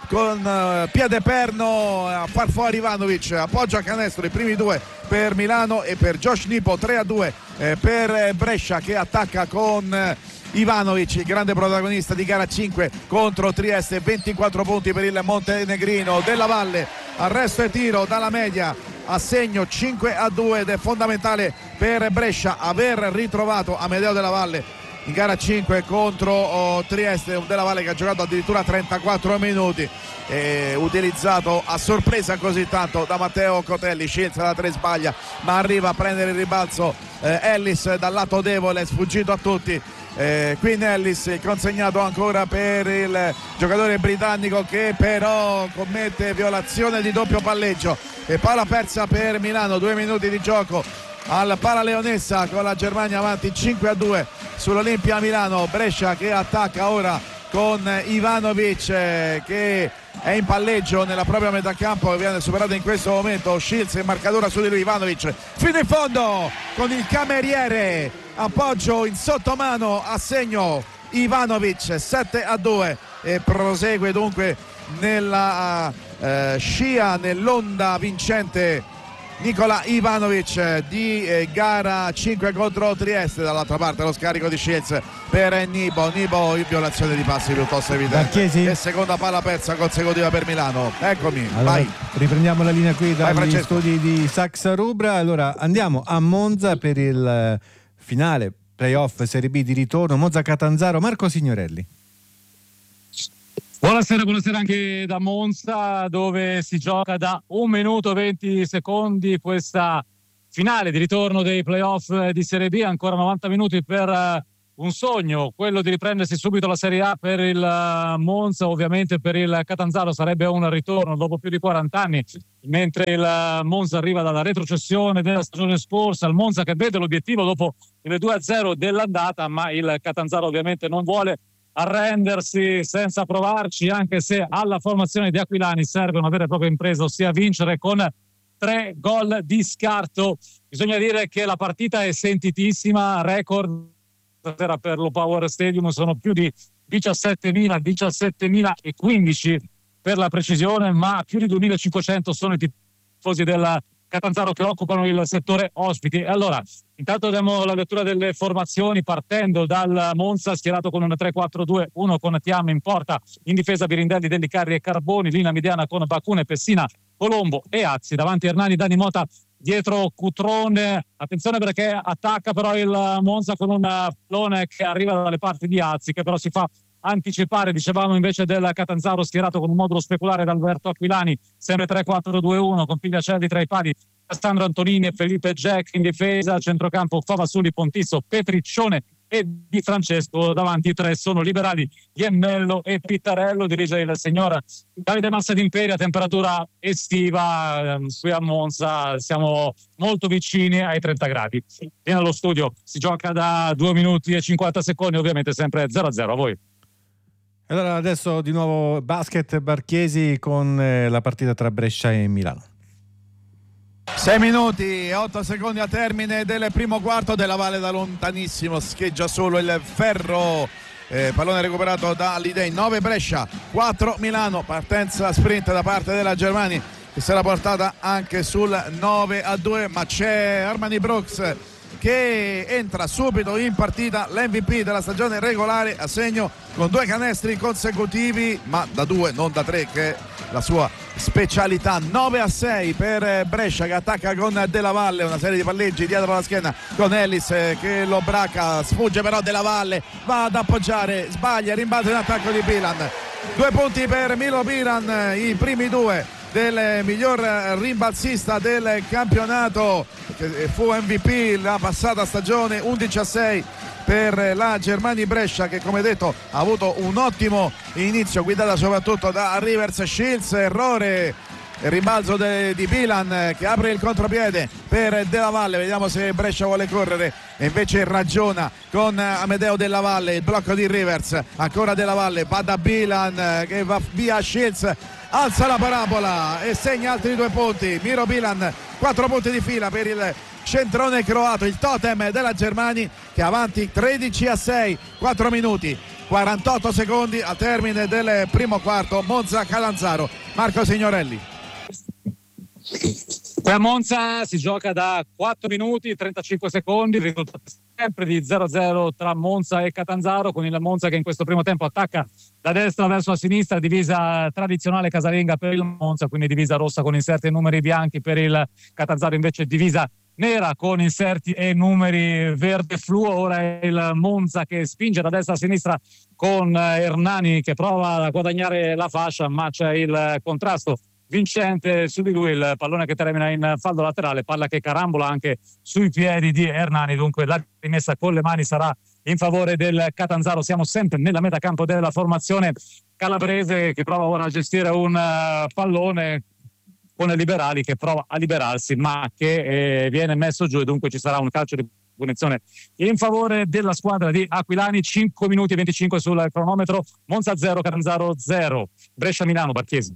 S20: con piede perno a far fuori Ivanovic, appoggia a canestro, i primi due per Milano e per Josh Nipo, 3-2 per Brescia che attacca con Ivanovic, il grande protagonista di gara 5 contro Trieste. 24 punti per il montenegrino. Della Valle, arresto e tiro dalla media, assegno 5-2 ed è fondamentale per Brescia aver ritrovato Amedeo Della Valle in gara 5 contro Trieste. Della Valle che ha giocato addirittura 34 minuti, utilizzato a sorpresa così tanto da Matteo Cotelli. Scienza da 3 sbaglia, ma arriva a prendere il ribalzo Ellis dal lato debole, sfuggito a tutti. Queen Ellis, consegnato ancora per il giocatore britannico che però commette violazione di doppio palleggio e palla persa per Milano. 2 minuti di gioco al Paraleonessa con la Germania avanti 5-2 sull'Olimpia Milano. Brescia che attacca ora con Ivanovic che è in palleggio nella propria metà campo e viene superato in questo momento. Shields in marcatura su di lui, Ivanovic fino in fondo con il cameriere, appoggio in sottomano, assegno Ivanovic 7-2 e prosegue dunque nella scia, nell'onda vincente Nicola Ivanovic di gara 5 contro Trieste. Dall'altra parte lo scarico di Shields per Nibo in violazione di passi piuttosto evidente.
S19: Barchesi.
S20: E seconda palla persa consecutiva per Milano. Eccomi,
S19: allora, vai. Riprendiamo la linea qui dagli studi di Saxa Rubra. Allora andiamo a Monza per il finale playoff Serie B di ritorno, Monza Catanzaro. Marco Signorelli.
S10: Buonasera anche da Monza, dove si gioca da 1 minuto 20 secondi questa finale di ritorno dei playoff di Serie B. Ancora 90 minuti per un sogno, quello di riprendersi subito la Serie A per il Monza. Ovviamente per il Catanzaro sarebbe un ritorno dopo più di 40 anni, mentre il Monza arriva dalla retrocessione della stagione scorsa. Il Monza che vede l'obiettivo dopo il 2-0 dell'andata, ma il Catanzaro ovviamente non vuole arrendersi senza provarci, anche se alla formazione di Aquilani serve una vera e propria impresa, ossia vincere con 3 gol di scarto. Bisogna dire che la partita è sentitissima, record per lo Power Stadium sono più di 17.015 per la precisione, ma più di 2.500 sono i tifosi del Catanzaro che occupano il settore ospiti. Allora, intanto diamo la lettura delle formazioni, partendo dal Monza schierato con un 3-4-2-1 con Tiam in porta, in difesa Birindelli, Dellicarri e Carboni, linea mediana con Bacune, Pessina, Colombo e Azzi, davanti Hernani, Dani Mota, dietro Cutrone. Attenzione perché attacca però il Monza con un pallone che arriva dalle parti di Azzi, che però si fa anticipare, dicevamo invece del Catanzaro schierato con un modulo speculare da Alberto Aquilani, sempre 3-4-2-1 con Pigliacelli tra i pali, Sandro Antonini e Felipe Jack in difesa, centrocampo Favasuli, Pontizzo, Petriccione e Di Francesco, davanti 3 sono liberali Iemmello e Pittarello. Dirige il signor Davide Massa d'Imperia. Temperatura estiva qui a Monza, siamo molto vicini ai 30 gradi. Viene allo studio, si gioca da 2 minuti e 50 secondi, ovviamente sempre 0-0. A voi.
S19: Allora adesso di nuovo basket Barchesi con la partita tra Brescia e Milano.
S20: 6 minuti e 8 secondi a termine del primo quarto. Della Valle da lontanissimo scheggia solo il ferro, pallone recuperato da Lidei. 9 Brescia, 4 Milano, partenza sprint da parte della Germani che si era portata anche sul 9-2, ma c'è Armani Brooks che entra subito in partita, l'MVP della stagione regolare, a segno con 2 canestri consecutivi, ma da 2 non da 3 che è la sua specialità. 9-6 per Brescia che attacca con Della Valle, una serie di palleggi dietro la schiena con Ellis che lo bracca, sfugge però Della Valle, va ad appoggiare, sbaglia, rimbalzo in attacco di Bilan. 2 punti per Milo Bilan, i primi 2 del miglior rimbalzista del campionato, che fu MVP la passata stagione. 11-6 per la Germani Brescia che, come detto, ha avuto un ottimo inizio, guidata soprattutto da Rivers. Shields, errore, rimbalzo di Bilan che apre il contropiede per Della Valle. Vediamo se Brescia vuole correre e invece ragiona con Amedeo Della Valle. Il blocco di Rivers, ancora Della Valle, va da Bilan che va via Shields, alza la parabola e segna altri 2 punti. Miro Bilan, 4 punti di fila per il centrone croato, il totem della Germani che è avanti 13-6, 4 minuti 48 secondi al termine del primo quarto. Monza-Catanzaro. Marco Signorelli.
S10: Per Monza si gioca da 4 minuti 35 secondi, il risultato è sempre di 0-0 tra Monza e Catanzaro, con il Monza che in questo primo tempo attacca da destra verso la sinistra, divisa tradizionale casalinga per il Monza, quindi divisa rossa con inserti e numeri bianchi, per il Catanzaro invece divisa nera con inserti e numeri verde fluo. Ora è il Monza che spinge da destra a sinistra con Hernani che prova a guadagnare la fascia, ma c'è il contrasto vincente su di lui, il pallone che termina in fallo laterale, palla che carambola anche sui piedi di Hernani, dunque la rimessa con le mani sarà in favore del Catanzaro. Siamo sempre nella metacampo della formazione calabrese che prova ora a gestire un pallone con Liberali che prova a liberarsi ma che viene messo giù, e dunque ci sarà un calcio di punizione in favore della squadra di Aquilani. 5 minuti e 25 sul cronometro. Monza 0, Catanzaro 0. Brescia-Milano, Barchesi.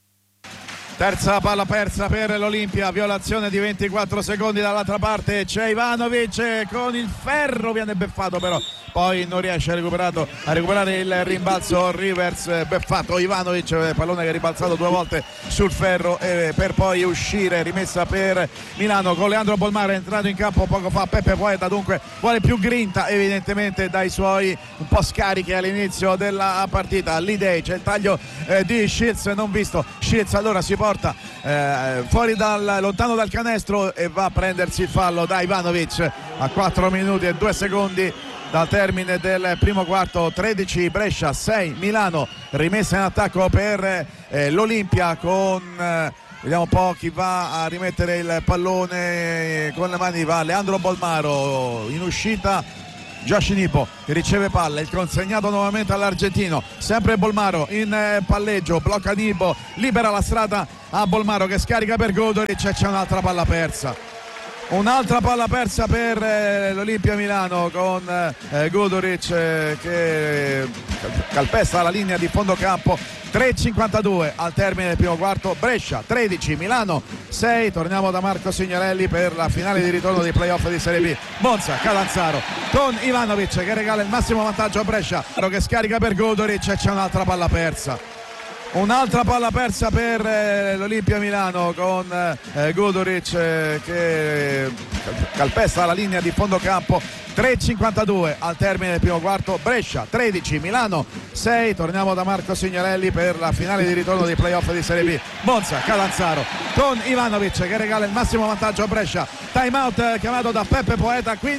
S20: Terza palla persa per l'Olimpia, violazione di 24 secondi dall'altra parte, c'è Ivanovic con il ferro, viene beffato però poi non riesce a recuperare il rimbalzo. Rivers, beffato Ivanovic, pallone che è ribalzato 2 volte sul ferro per poi uscire. Rimessa per Milano con Leandro Bolmaro, è entrato in campo poco fa Peppe Poeta, dunque vuole più grinta evidentemente dai suoi un po' scarichi all'inizio della partita. L'idea, c'è il taglio di Shields non visto, Shields allora si porta fuori lontano dal canestro e va a prendersi il fallo da Ivanovic a 4 minuti e 2 secondi dal termine del primo quarto. 13 Brescia, 6 Milano. Rimessa in attacco per l'Olimpia con vediamo un po' chi va a rimettere il pallone con le mani. Va Leandro Bolmaro in uscita, Josh Nipo che riceve palla, il consegnato nuovamente all'argentino, sempre Bolmaro in palleggio, blocca Nipo, libera la strada a Bolmaro che scarica per Godoric e c'è un'altra palla persa. Un'altra palla persa per l'Olimpia Milano con Godoric che calpesta la linea di fondo campo. 3:52 al termine del primo quarto. Brescia 13, Milano 6. Torniamo da Marco Signorelli per la finale di ritorno dei playoff di Serie B. Monza Catanzaro con Ivanovic che regala il massimo vantaggio a Brescia, che scarica per Godoric e c'è un'altra palla persa. Un'altra palla persa per l'Olimpia Milano con Godoric che calpesta la linea di fondo campo. 3:52 al termine del primo quarto. Brescia 13, Milano 6. Torniamo da Marco Signorelli per la finale di ritorno dei playoff di Serie B. Monza Catanzaro con Ivanovic che regala il massimo vantaggio a Brescia. Time out chiamato da Peppe Poeta.